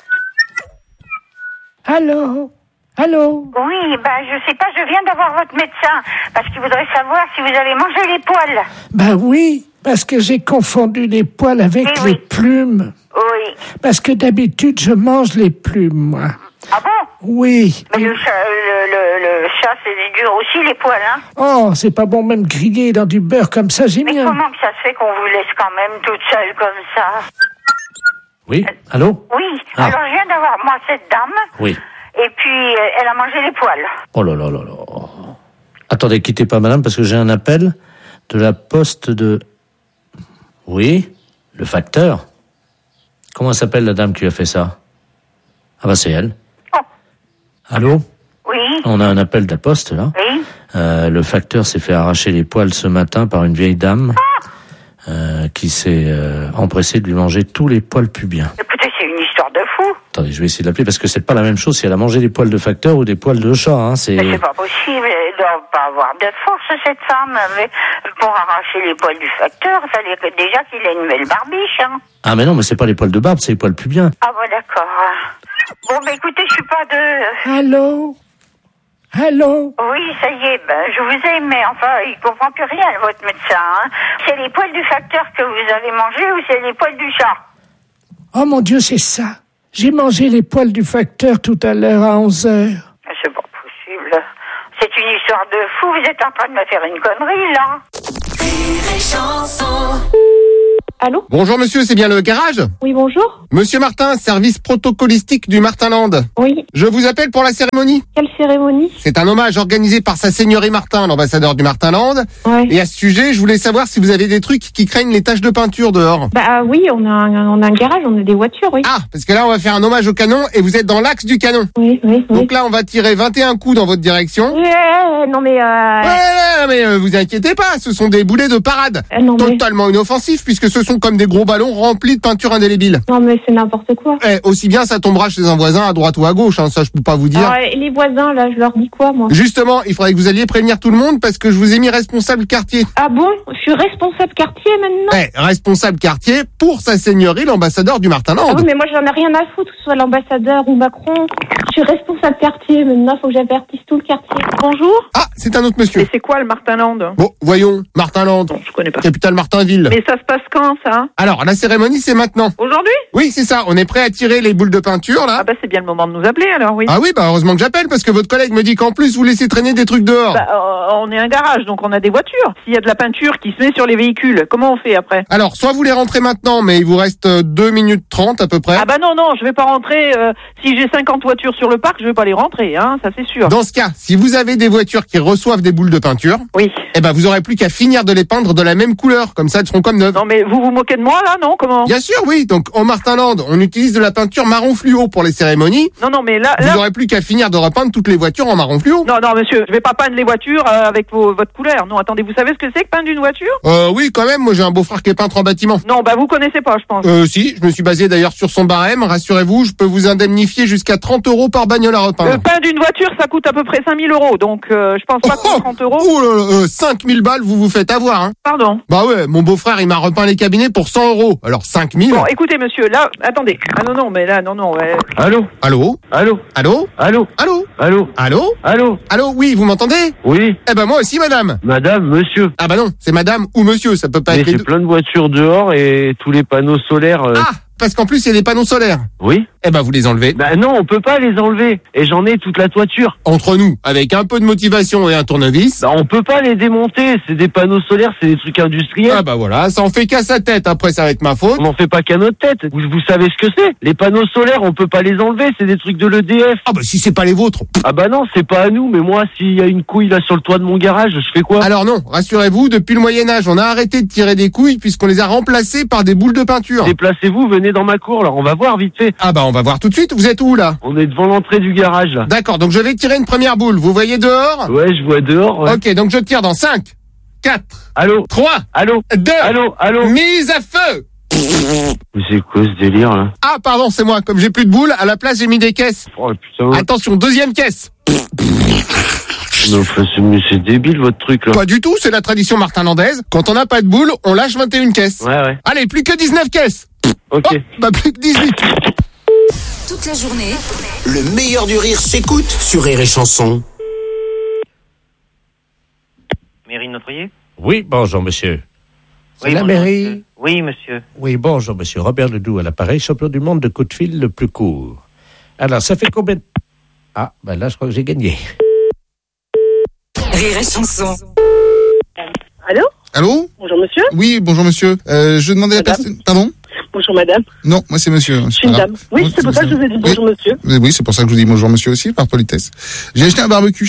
Allô? Allô? Oui, ben, je sais pas, je viens d'avoir votre médecin, parce qu'il voudrait savoir si vous avez mangé les poils. Ben oui, parce que j'ai confondu les poils avec Eh les oui. plumes. Oui. Parce que d'habitude, je mange les plumes, moi. Ah bon? Oui. Mais le chat, le, le, le chat, c'est dur aussi, les poils, hein? Oh, c'est pas bon même grillé dans du beurre comme ça, j'ai Mais mis un... comment que ça se fait qu'on vous laisse quand même toute seule comme ça? Oui, allô? Oui, Ah. alors je viens d'avoir, moi, cette dame, Oui. et puis euh, elle a mangé les poils. Oh là là là là. Attendez, quittez pas madame, parce que j'ai un appel de la poste de... Oui, le facteur. Comment s'appelle la dame qui a fait ça? Ah bah c'est elle. Allô? Oui. On a un appel de la poste là. Oui. Euh, le facteur s'est fait arracher les poils ce matin par une vieille dame euh, qui s'est euh, empressée de lui manger tous les poils pubiens. Écoutez, c'est une histoire de fou. Attendez, je vais essayer de l'appeler parce que c'est pas la même chose si elle a mangé des poils de facteur ou des poils de chat. Hein, c'est... Mais c'est pas possible. Elle doit pas avoir de force, cette femme. Mais pour arracher les poils du facteur, il fallait que déjà qu'il ait une belle barbiche. Hein. Ah mais non, mais c'est pas les poils de barbe, c'est les poils pubiens. Ah bon, d'accord. Bon, bah écoutez, je suis pas de... Allô? Allô? Oui, ça y est, ben, je vous ai, mais enfin, il comprend plus rien, votre médecin. Hein. C'est les poils du facteur que vous avez mangés ou c'est les poils du chat? Oh mon Dieu, c'est ça. J'ai mangé les poils du facteur tout à l'heure à onze heures. C'est pas possible. C'est une histoire de fou, vous êtes en train de me faire une connerie, là. Rire et chanson. Allô? Bonjour monsieur, c'est bien le garage? Oui, bonjour. Monsieur Martin, service protocolistique du Martinland. Oui. Je vous appelle pour la cérémonie. Quelle cérémonie? C'est un hommage organisé par sa seigneurie Martin, l'ambassadeur du Martinland. Ouais. Et à ce sujet, je voulais savoir si vous avez des trucs qui craignent les taches de peinture dehors. Bah oui, on a, un, on a un garage, on a des voitures, oui. Ah, parce que là, on va faire un hommage au canon et vous êtes dans l'axe du canon. Oui, oui, oui. Donc là, on va tirer vingt et un coups dans votre direction. Ouais, non mais... Euh... Ouais, mais euh, vous inquiétez pas, ce sont des boulets de parade. Euh, non, mais... Totalement inoffensifs puisque ce sont comme des gros ballons remplis de peinture indélébile. Non mais c'est n'importe quoi. Eh, aussi bien ça tombera chez un voisin à droite ou à gauche, hein, ça je peux pas vous dire. Alors, les voisins, là, je leur dis quoi, moi? Justement, il faudrait que vous alliez prévenir tout le monde parce que je vous ai mis responsable quartier. Ah bon? Je suis responsable quartier maintenant? Eh, responsable quartier pour sa seigneurie, l'ambassadeur du Martinland. Ah oui, mais moi j'en ai rien à foutre, que ce soit l'ambassadeur ou Macron. Je suis responsable quartier maintenant, faut que j'avertisse tout le quartier. Bonjour? Ah, c'est un autre monsieur. Et c'est quoi le Martinland? Bon, voyons, Martinland. Non, je connais pas. Capitale Martinville. Mais ça se passe quand, ça? Alors, la cérémonie, c'est maintenant. Aujourd'hui? Oui, c'est ça. On est prêt à tirer les boules de peinture, là. Ah bah c'est bien le moment de nous appeler, alors, oui. Ah oui, bah heureusement que j'appelle, parce que votre collègue me dit qu'en plus, vous laissez traîner des trucs dehors. Bah, euh, on est un garage, donc on a des voitures. S'il y a de la peinture qui se met sur les véhicules, comment on fait après? Alors, soit vous les rentrez maintenant, mais il vous reste deux minutes trente à peu près. Ah bah non, non, je vais pas rentrer. Euh, si j'ai cinquante voitures sur le parc, je vais pas les rentrer, hein, ça c'est sûr. Dans ce cas, si vous avez des voitures qui reçoivent des boules de peinture, oui, eh ben vous aurez plus qu'à finir de les peindre de la même couleur, comme ça elles seront comme neuves. Non mais vous vous moquez de moi là, non? Comment? Bien sûr, oui. Donc au Martinland, on utilise de la peinture marron fluo pour les cérémonies. Non, non, mais là, vous là... aurez plus qu'à finir de repeindre toutes les voitures en marron fluo. Non, non, monsieur, je vais pas peindre les voitures euh, avec vos, votre couleur. Non, attendez, vous savez ce que c'est que peindre une voiture? Euh, oui, quand même. Moi, j'ai un beau-frère qui est peintre en bâtiment. Non, bah vous connaissez pas, je pense. Euh, si. Je me suis basé d'ailleurs sur son barème. Rassurez-vous, je peux vous indemnifier jusqu'à trente euros par bagnole à repeindre. Euh, peindre une voiture, ça coûte à peu près cinq mille euros, donc euh, je pense pas oh, que trente euros. Oh là là, euh, cinq mille balles, vous vous faites avoir, hein. Pardon? Bah ouais, mon beau-frère, il m'a repeint les cabinets pour cent euros. Alors cinq mille. Bon, écoutez, monsieur, là, attendez. Ah non, non, mais là, non, non, ouais. Allô? Allô? Allô? Allô? Allô? Allô? Allô? Allô? Allô? Allô? Oui, vous m'entendez? Oui. Eh ben moi aussi, madame. Madame, monsieur. Ah bah non, c'est madame ou monsieur, ça peut pas Mais être les c'est deux. plein de voitures dehors et tous les panneaux solaires... Euh... Ah, parce qu'en plus, il y a des panneaux solaires. Oui. Eh ben vous les enlevez. Bah non, on peut pas les enlever. Et j'en ai toute la toiture. Entre nous, avec un peu de motivation et un tournevis. Bah on peut pas les démonter, c'est des panneaux solaires, c'est des trucs industriels. Ah bah voilà, ça en fait qu'à sa tête, après ça va être ma faute. On n'en fait pas qu'à notre tête. Vous, vous savez ce que c'est? Les panneaux solaires, on peut pas les enlever, c'est des trucs de l'E D F. Ah bah si c'est pas les vôtres. Ah bah non, c'est pas à nous, mais moi, s'il y a une couille là sur le toit de mon garage, je fais quoi? Alors non, rassurez-vous, depuis le Moyen-Âge, on a arrêté de tirer des couilles puisqu'on les a remplacées par des boules de peinture. Déplacez-vous, venez dans ma cour, là, on va voir vite fait. Ah bah on va voir tout de suite, vous êtes où là? On est devant l'entrée du garage là. D'accord, donc je vais tirer une première boule, vous voyez dehors? Ouais, je vois dehors. Ouais. Ok, donc je tire dans cinq, quatre, allô, trois, allô, deux, allô, allô, mise à feu. Mais c'est quoi ce délire là? Ah pardon, c'est moi, comme j'ai plus de boules, à la place j'ai mis des caisses. Oh putain. Attention, deuxième caisse. Non, mais c'est débile votre truc là. Pas du tout, c'est la tradition martinlandaise. Quand on n'a pas de boules, on lâche vingt et une caisses. Ouais, ouais. Allez, plus que dix-neuf caisses. Ok. Oh, bah plus que dix-huit. Toute la journée, Le meilleur du rire s'écoute sur Rire et Chanson. Mairie de Notre-Riez? Oui, bonjour monsieur. C'est Oui, la bonjour, mairie? monsieur. Oui, monsieur. Oui, bonjour monsieur. Robert Ledoux à l'appareil, champion du monde de coup de fil le plus court. Alors, ça fait combien de... Ah, ben là, je crois que j'ai gagné. Rire et Chanson. Allô? Allô? Bonjour monsieur. Oui, bonjour monsieur. Euh, je demandais à la personne... Pardon? Bonjour madame. Non, moi c'est monsieur. Je suis une dame. Oui, c'est pour ça que je vous ai dit bonjour monsieur. Oui, oui, c'est pour ça que je vous dis bonjour monsieur aussi, par politesse. J'ai acheté un barbecue chez vous.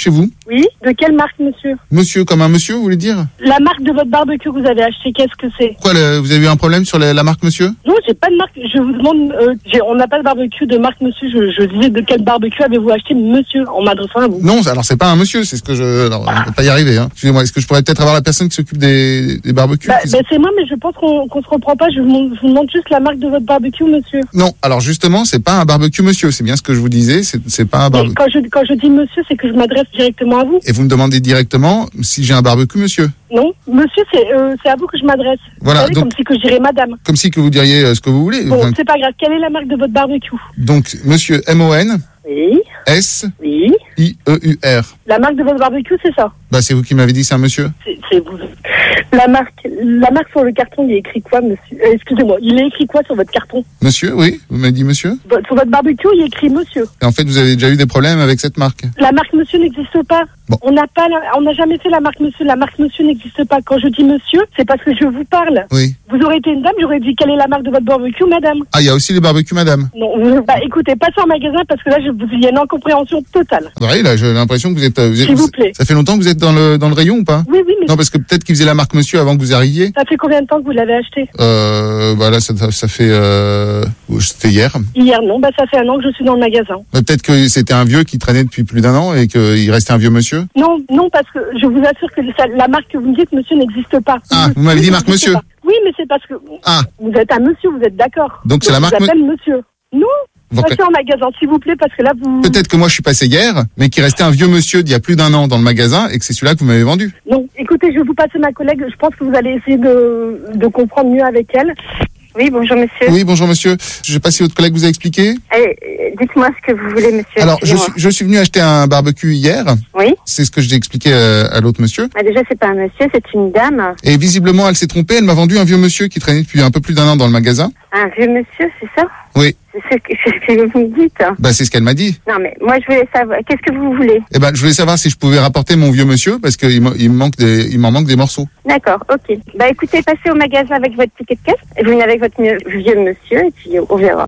Oui, de quelle marque, monsieur? Monsieur, comme un monsieur, vous voulez dire? La marque de votre barbecue que vous avez acheté, qu'est-ce que c'est? Quoi, le- vous avez eu un problème sur la, la marque monsieur? Non, j'ai pas de marque. Je vous demande, euh, j'ai- on n'a pas de barbecue de marque, monsieur. Je, je disais de quel barbecue avez-vous acheté, monsieur, en m'adressant à vous? Non, alors c'est pas un monsieur, c'est ce que je... Alors, on peut pas y arriver, hein. Excusez-moi, est-ce que je pourrais peut-être avoir la personne qui s'occupe des, des barbecues Bah, qui bah, sont- c'est moi, mais je pense qu'on qu'on se reprend pas. Je vous, demande- je vous demande juste la marque de votre barbecue, monsieur. Non, alors justement, c'est pas un barbecue monsieur, c'est bien ce que je vous disais, c'est c'est pas un Et barbecue. quand je, quand je dis monsieur, c'est que je m'adresse directement à vous. Et vous me demandez directement si j'ai un barbecue monsieur. Non, monsieur, c'est euh, c'est à vous que je m'adresse. Voilà, Vous savez, donc- comme si que je dirais madame. Comme si que vous diriez euh, ce que vous voulez. Bon, Enfin, c'est pas grave. Quelle est la marque de votre barbecue? donc, monsieur M O N Oui. S Oui. I E U R. La marque de votre barbecue, c'est ça? Bah, c'est vous qui m'avez dit c'est un monsieur. C'est c'est vous. La marque, la marque sur le carton, il est écrit quoi, monsieur? Euh, Excusez-moi, il est écrit quoi sur votre carton? Monsieur, oui, vous m'avez dit monsieur. Vo- Sur votre barbecue, il est écrit monsieur. Et en fait, vous avez déjà eu des problèmes avec cette marque. La marque monsieur n'existe pas. On n'a pas, la- on n'a jamais fait la marque monsieur. La marque monsieur n'existe pas. Quand je dis monsieur, c'est parce que je vous parle. Oui. Vous aurez été une dame, j'aurais dit quelle est la marque de votre barbecue, madame. Ah, il y a aussi les barbecues madame. Non, vous- bah écoutez, passez en magasin parce que là, je, vous, il y a une incompréhension totale. Bah oui, là, j'ai l'impression que vous êtes... euh, Vous êtes S'il vous plaît. Ça fait longtemps que vous êtes dans le, dans le rayon ou pas? Oui, oui, mais Non, parce que peut-être qu'ils faisaient la marque monsieur avant que vous arriviez. ça fait combien de temps que vous l'avez acheté? Euh, bah là, ça, ça fait... Euh, c'était hier. Hier, non. Bah ça fait un an que je suis dans le magasin. Mais peut-être que c'était un vieux qui traînait depuis plus d'un an et qu'il restait un vieux monsieur. Non, non, parce que je vous assure que ça- la marque que vous me dites, monsieur, n'existe pas. Ah, vous m'avez dit marque N'existe monsieur. pas. Oui, mais c'est parce que Ah. vous êtes un monsieur, vous êtes d'accord. Donc, c'est la je marque vous appelle monsieur. Non, Vous passez en magasin, s'il vous plaît, parce que là, vous... Peut-être que moi je suis passé hier, mais qu'il restait un vieux monsieur d'il y a plus d'un an dans le magasin et que c'est celui-là que vous m'avez vendu. Non, écoutez, je vais vous passer ma collègue. Je pense que vous allez essayer de, de comprendre mieux avec elle. Oui, bonjour monsieur. Oui, bonjour monsieur. Je sais pas si votre collègue vous a expliqué. Allez, euh, dites-moi ce que vous voulez, monsieur. Alors, je Excusez-moi. suis, je suis venu acheter un barbecue hier. Oui. C'est ce que j'ai expliqué euh, à l'autre monsieur. Ah, déjà, c'est pas un monsieur, c'est une dame. Et visiblement, elle s'est trompée. Elle m'a vendu un vieux monsieur qui traînait depuis un peu plus d'un an dans le magasin. Un vieux monsieur, c'est ça? Oui. C'est ce que, c'est ce que vous me dites. Bah, c'est ce qu'elle m'a dit. Non, mais moi, je voulais savoir, qu'est-ce que vous voulez? Eh ben, je voulais savoir si je pouvais rapporter mon vieux monsieur parce qu'il me il me manque des, il m'en manque des morceaux. D'accord, ok. Bah, écoutez, passez au magasin avec votre ticket de caisse. Et vous venez avec votre mieux- vieux monsieur, et puis on verra.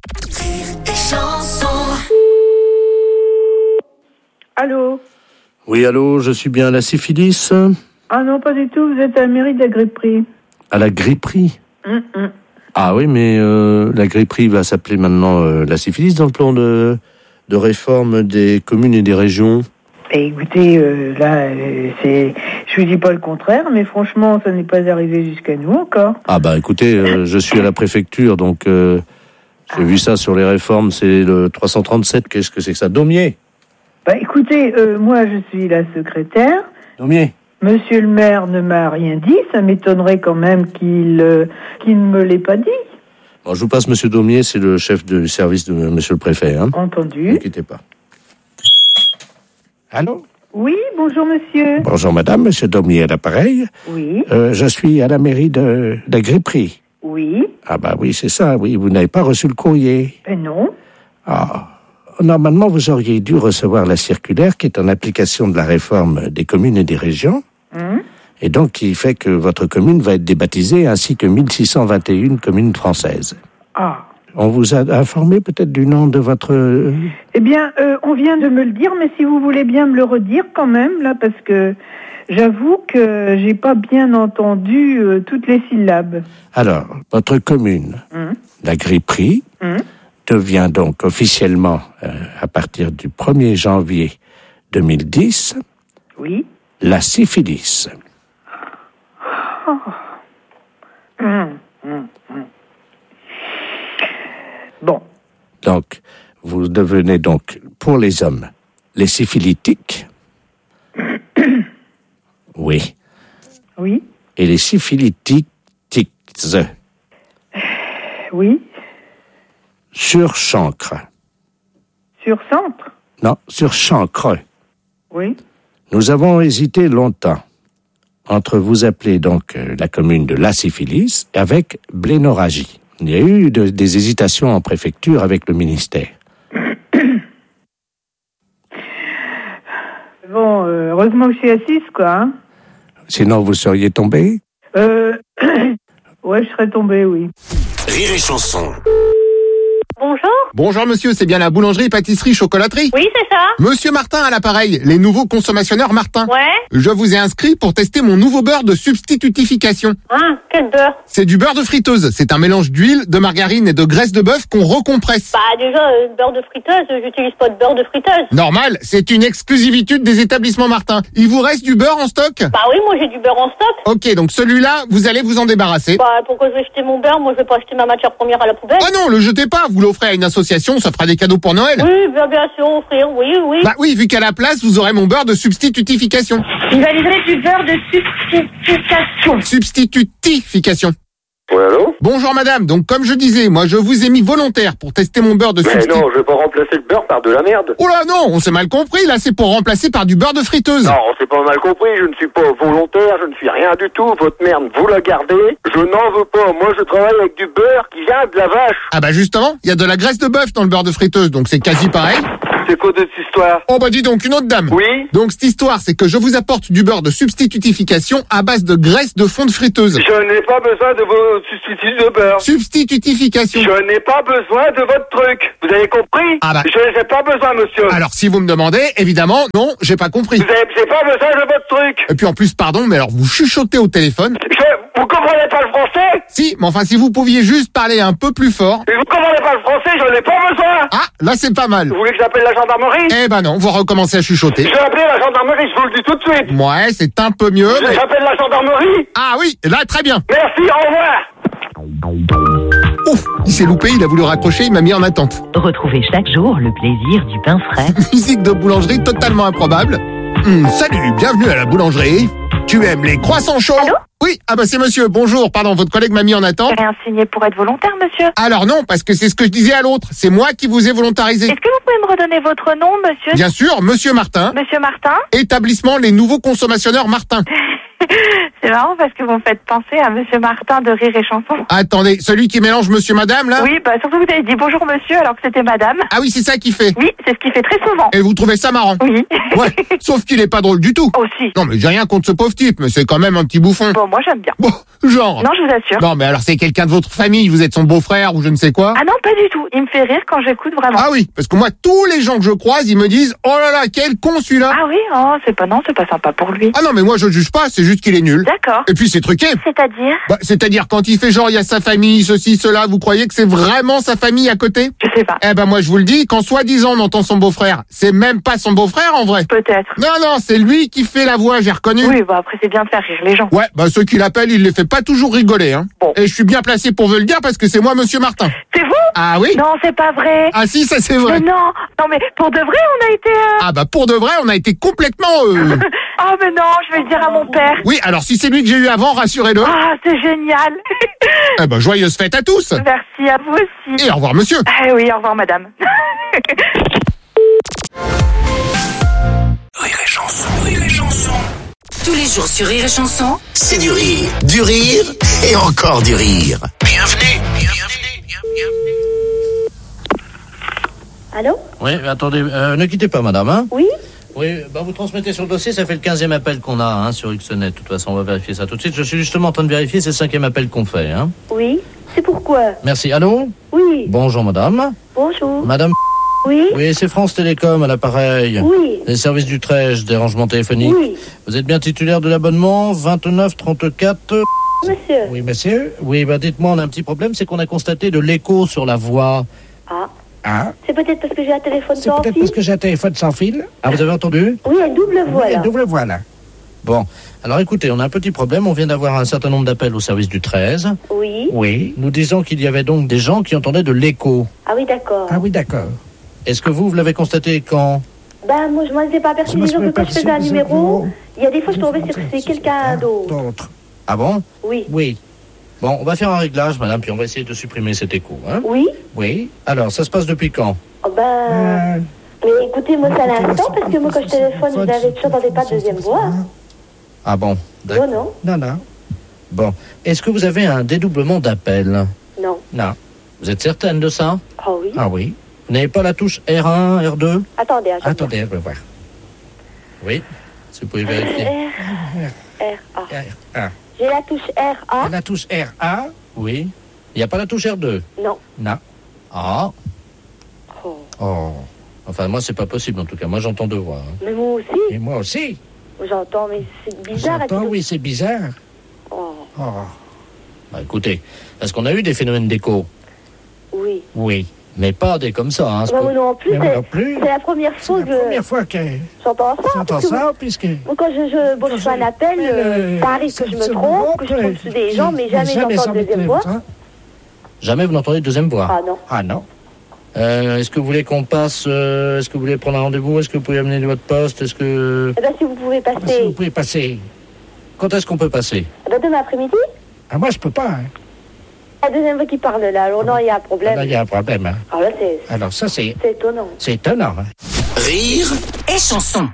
Allô? Oui, allô, je suis bien à la syphilis, Ah non, pas du tout, vous êtes à la mairie de la Gripperie. à la gripperie. Hum, hum. Ah oui, mais euh, la gripperie va s'appeler maintenant euh, la syphilis dans le plan de, de réforme des communes et des régions. Et écoutez, euh, là, euh, c'est, je vous dis pas le contraire, mais franchement, ça n'est pas arrivé jusqu'à nous encore. Ah bah écoutez, euh, je suis à la préfecture, donc euh, j'ai vu ça sur les réformes, c'est le trois cent trente-sept, qu'est-ce que c'est que ça? Daumier. Bah écoutez, euh, moi je suis la secrétaire. Daumier. Monsieur le maire ne m'a rien dit, ça m'étonnerait quand même qu'il euh, qu'il ne me l'ait pas dit. Bon, je vous passe Monsieur Daumier, c'est le chef du service de Monsieur le préfet. Hein. Entendu. Ne quittez pas. Allô? Oui, bonjour monsieur. Bonjour madame, Monsieur Daumier à l'appareil. Oui, Euh, je suis à la mairie de, de la gripperie. oui, Ah bah oui, c'est ça, oui, vous n'avez pas reçu le courrier. ben non. Ah, normalement, vous auriez dû recevoir la circulaire qui est en application de la réforme des communes et des régions, Hum. et donc qui fait que votre commune va être débaptisée, ainsi que mille six cent vingt et une communes françaises. Ah. On vous a informé peut-être du nom de votre... Eh bien, euh, on vient de me le dire, mais si vous voulez bien me le redire quand même, là, parce que j'avoue que j'ai pas bien entendu euh, toutes les syllabes. Alors, votre commune, Hum. la gripperie, Hum. devient donc officiellement, euh, à partir du premier janvier deux mille dix, Oui. la syphilis. Oh. Hum, hum, hum. Bon. Donc, vous devenez donc, pour les hommes, les syphilitiques. Oui. Oui. Et les syphilitiques, Oui. sur chancre. Sur centre. Non, sur chancre. Oui. Nous avons hésité longtemps entre vous appeler donc euh, la commune de la syphilis avec blénorragie. Il y a eu de- des hésitations en préfecture avec le ministère. Bon, euh, heureusement que je suis assise, quoi. Hein. Sinon, vous seriez tombé. Euh... ouais, je serais tombée, oui. Rire et chanson. Bonjour. Bonjour monsieur, c'est bien la boulangerie, pâtisserie, chocolaterie? Oui, c'est ça. Monsieur Martin à l'appareil, les nouveaux consommateurs Martin. Ouais. Je vous ai inscrit pour tester mon nouveau beurre de substitutification. Ah, quel beurre? C'est du beurre de friteuse. C'est un mélange d'huile, de margarine et de graisse de bœuf qu'on recompresse. Bah déjà, euh, beurre de friteuse, j'utilise pas de beurre de friteuse. Normal, c'est une exclusivité des établissements Martin. Il vous reste du beurre en stock? Bah oui, moi j'ai du beurre en stock. Ok, donc celui-là, vous allez vous en débarrasser. Bah pourquoi je vais jeter mon beurre? Moi je vais pas jeter ma matière première à la poubelle. Ah non, le jetez pas, vous l'offrez à une association, ça fera des cadeaux pour Noël. Oui, bien, bien sûr, offrir, oui, oui. Bah oui, vu qu'à la place, vous aurez mon beurre de substitutification. Il va livrer du beurre de substitutification. Substitutification. Ouais, allô? Bonjour madame, donc comme je disais, moi je vous ai mis volontaire pour tester mon beurre de Mais substitution. non, je vais pas remplacer le beurre par de la merde. Oh là non, on s'est mal compris, là c'est pour remplacer par du beurre de friteuse. Non, on s'est pas mal compris, je ne suis pas volontaire, je ne suis rien du tout, votre merde, vous la gardez, je n'en veux pas, moi je travaille avec du beurre qui vient de la vache. Ah bah justement, il y a de la graisse de bœuf dans le beurre de friteuse, donc c'est quasi pareil. C'est quoi de cette histoire? Oh bah dis donc, une autre dame. Oui? Donc cette histoire, c'est que je vous apporte du beurre de substitutification à base de graisse de fond de friteuse. Je n'ai pas besoin de vos substituts de beurre. Substitutification. Je n'ai pas besoin de votre truc. Vous avez compris? Ah bah. Je n'ai pas besoin, monsieur. Alors si vous me demandez, évidemment, non, j'ai pas compris. Vous avez, j'ai pas besoin de votre truc. Et puis en plus, pardon, mais alors vous chuchotez au téléphone. Je, vous comprenez pas le français? Si, mais enfin si vous pouviez juste parler un peu plus fort. Mais vous comprenez pas le français, j'en ai pas besoin. Ah, là c'est pas mal. Vous voulez que j'appelle la gendarmerie? Eh ben non, vous recommencez à chuchoter. Je vais appeler la gendarmerie, je vous le dis tout de suite. Ouais, c'est un peu mieux. Mais... J'appelle la gendarmerie. Ah oui, là très bien. Merci, au revoir. Ouf, il s'est loupé, il a voulu raccrocher, il m'a mis en attente. Retrouvez chaque jour le plaisir du pain frais. Musique de boulangerie totalement improbable. Hum, salut, bienvenue à la boulangerie. Tu aimes les croissants chauds? Allô? Oui, ah bah c'est monsieur, bonjour, pardon, votre collègue m'a mis en attente. J'ai rien signé pour être volontaire, monsieur. Alors non, parce que c'est ce que je disais à l'autre, c'est moi qui vous ai volontarisé. Est-ce que vous pouvez me redonner votre nom, monsieur? Bien sûr, monsieur Martin. Monsieur Martin? Établissement Les Nouveaux Consommateurs Martin. C'est marrant parce que vous me faites penser à monsieur Martin de Rire et Chanson. Attendez, celui qui mélange monsieur madame là? Oui, bah surtout vous avez dit bonjour monsieur alors que c'était madame. Ah oui, c'est ça qu'il fait. Oui, c'est ce qu'il fait très souvent. Et vous trouvez ça marrant? Oui. Ouais, sauf qu'il est pas drôle du tout. Aussi. Non mais j'ai rien contre ce pauvre type, mais c'est quand même un petit bouffon. Bon, moi j'aime bien. Bon, genre. Non, je vous assure. Non mais alors c'est quelqu'un de votre famille, vous êtes son beau-frère ou je ne sais quoi? Ah non, pas du tout. Il me fait rire quand j'écoute vraiment. Ah oui, parce que moi tous les gens que je croise, ils me disent "Oh là là, quel con celui-là." Ah oui, oh, c'est pas non, c'est pas sympa pour lui. Ah non, mais moi je juge pas, c'est juste qu'il est nul. D'accord. Et puis c'est truqué. C'est-à-dire? Bah, c'est-à-dire quand il fait genre il y a sa famille, ceci, cela, vous croyez que c'est vraiment sa famille à côté? Je sais pas. Eh ben moi je vous le dis, quand soi-disant on entend son beau-frère, c'est même pas son beau-frère en vrai. Peut-être. Non non, c'est lui qui fait la voix, j'ai reconnu. Oui, bah après c'est bien de faire rire les gens. Ouais, bah ceux qui l'appellent, il les fait pas toujours rigoler hein. Bon. Et je suis bien placé pour vous le dire parce que c'est moi monsieur Martin. C'est vous? Ah oui? Non, c'est pas vrai. Ah si, ça c'est vrai. Mais non, non mais pour de vrai on a été... Euh... Ah bah pour de vrai, on a été complètement... Euh... oh mais non, je vais le dire à mon père. Oui, alors si c'est lui que j'ai eu avant, rassurez-le. Ah, c'est génial. Eh ben joyeuse fête à tous. Merci à vous aussi. Et au revoir monsieur. Ah oui, au revoir madame. Rire et chanson, rire et chanson. Tous les jours sur Rire et Chanson, C'est du rire, du rire et encore du rire. Bienvenue, bienvenue, bienvenue. Allô? Oui, attendez, euh, ne quittez pas madame, hein? Oui? Oui, bah vous transmettez sur le dossier, ça fait le quinzième appel qu'on a hein, sur Xnet. De toute façon, on va vérifier ça tout de suite. Je suis justement en train de vérifier, c'est le cinquième appel qu'on fait. Hein. Oui, c'est pourquoi? Merci. Allô? Oui. Bonjour madame. Bonjour. Madame. Oui. Oui, c'est France Télécom à l'appareil. Oui. Les services du treize, des rangements téléphoniques. Oui. Vous êtes bien titulaire de l'abonnement vingt-neuf trente-quatre? Monsieur. Oui, monsieur. Oui, bah dites-moi, on a un petit problème, c'est qu'on a constaté de l'écho sur la voix. Ah. Ah. C'est peut-être parce que j'ai un téléphone C'est sans peut-être fil. parce que j'ai un téléphone sans fil. Ah, vous avez entendu? Oui, une double voix Oui, là. une double voix là. Bon, alors écoutez, on a un petit problème. On vient d'avoir un certain nombre d'appels au service du treize. Oui. Oui. Nous disons qu'il y avait donc des gens qui entendaient de l'écho. Ah oui, d'accord. Ah oui, d'accord. Est-ce que vous, vous l'avez constaté quand? Ben, moi, je m'en étais pas aperçu. Je me Disons suis que quand je faisais un aperçu, numéro, vous- il y a des fois, je tombais sur que c'est quelqu'un d'autre. D'autres. Ah bon? Oui. Oui. Bon, on va faire un réglage, madame, puis on va essayer de supprimer cet écho. Hein? Oui. Oui. Alors, ça se passe depuis quand? Oh, ben... Mais écoutez, moi, c'est à l'instant, parce que moi, quand je téléphone, vous avez j'entendais pas de deuxième voix. Ah bon? Non, non. Non, non. Bon. Est-ce que vous avez un dédoublement d'appel? Non. Non. Vous êtes certaine de ça? Oh oui. Ah oui. Vous n'avez pas la touche R un, R deux? Attendez, attendez. Attendez, je vais voir. Oui. Si vous pouvez vérifier. R, R, A. Ah. J'ai la touche R, A. La touche R A? Oui. Il n'y a pas la touche R deux? Non. Non. Ah. Oh. Oh. Enfin, moi, c'est pas possible, en tout cas. Moi, j'entends deux voix. Hein. Mais moi aussi. Et moi aussi. J'entends, mais c'est bizarre. J'entends, oui, c'est bizarre. Oh. Oh. Bah, écoutez, est-ce qu'on a eu des phénomènes d'écho? Oui. Oui. Mais pas des comme ça, hein. Bah, moi non plus, Mais moi c'est, non plus. c'est la première fois que La première fois que j'entends ça. j'entends parce que ça, moi- puisque... moi, quand je, je, bon, je fais un appel, euh, ça arrive que je me trompe, que je tombe sur des gens, mais jamais j'entends de deuxième voix. Jamais vous n'entendez de deuxième voix? Ah non. Ah non. Euh, est-ce que vous voulez qu'on passe, euh, est-ce que vous voulez prendre un rendez-vous? Est-ce que vous pouvez amener votre poste? Est-ce que... Eh ben, si vous pouvez passer. Si vous pouvez passer. Quand est-ce qu'on peut passer? Eh ben, demain après-midi. Ah, moi, je peux pas. Hein. La deuxième voix qui parle là, alors non, il y a un problème. Là, il y a un problème. Hein. Alors là, c'est, Alors ça, c'est... c'est étonnant. C'est étonnant. Hein. Rire et chanson.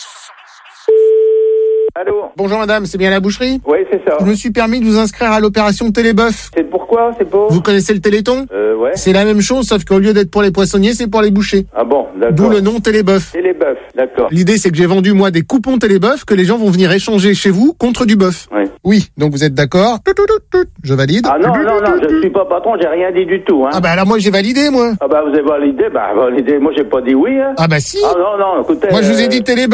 Allô. Bonjour madame, c'est bien la boucherie? Oui, c'est ça. Je me suis permis de vous inscrire à l'opération Téléboeuf. C'est pourquoi? C'est pour? Vous connaissez le Téléthon? Euh, ouais. C'est la même chose, sauf qu'au lieu d'être pour les poissonniers, c'est pour les bouchers. Ah bon, d'accord. D'où le nom Téléboeuf. Téléboeuf, d'accord. L'idée, c'est que j'ai vendu, moi, des coupons Téléboeuf que les gens vont venir échanger chez vous contre du bœuf. Oui. Oui, donc vous êtes d'accord? Tout, tout, tout, tout. Je valide. Ah non, non, non, je suis pas patron, j'ai rien dit du tout, hein. Ah bah alors moi, j'ai validé, moi. Ah bah vous avez validé, bah validé, moi j'ai pas dit oui, hein. Ah bah si. Ah non, non, écoutez... Moi, je vous ai euh, dit Téléboeuf.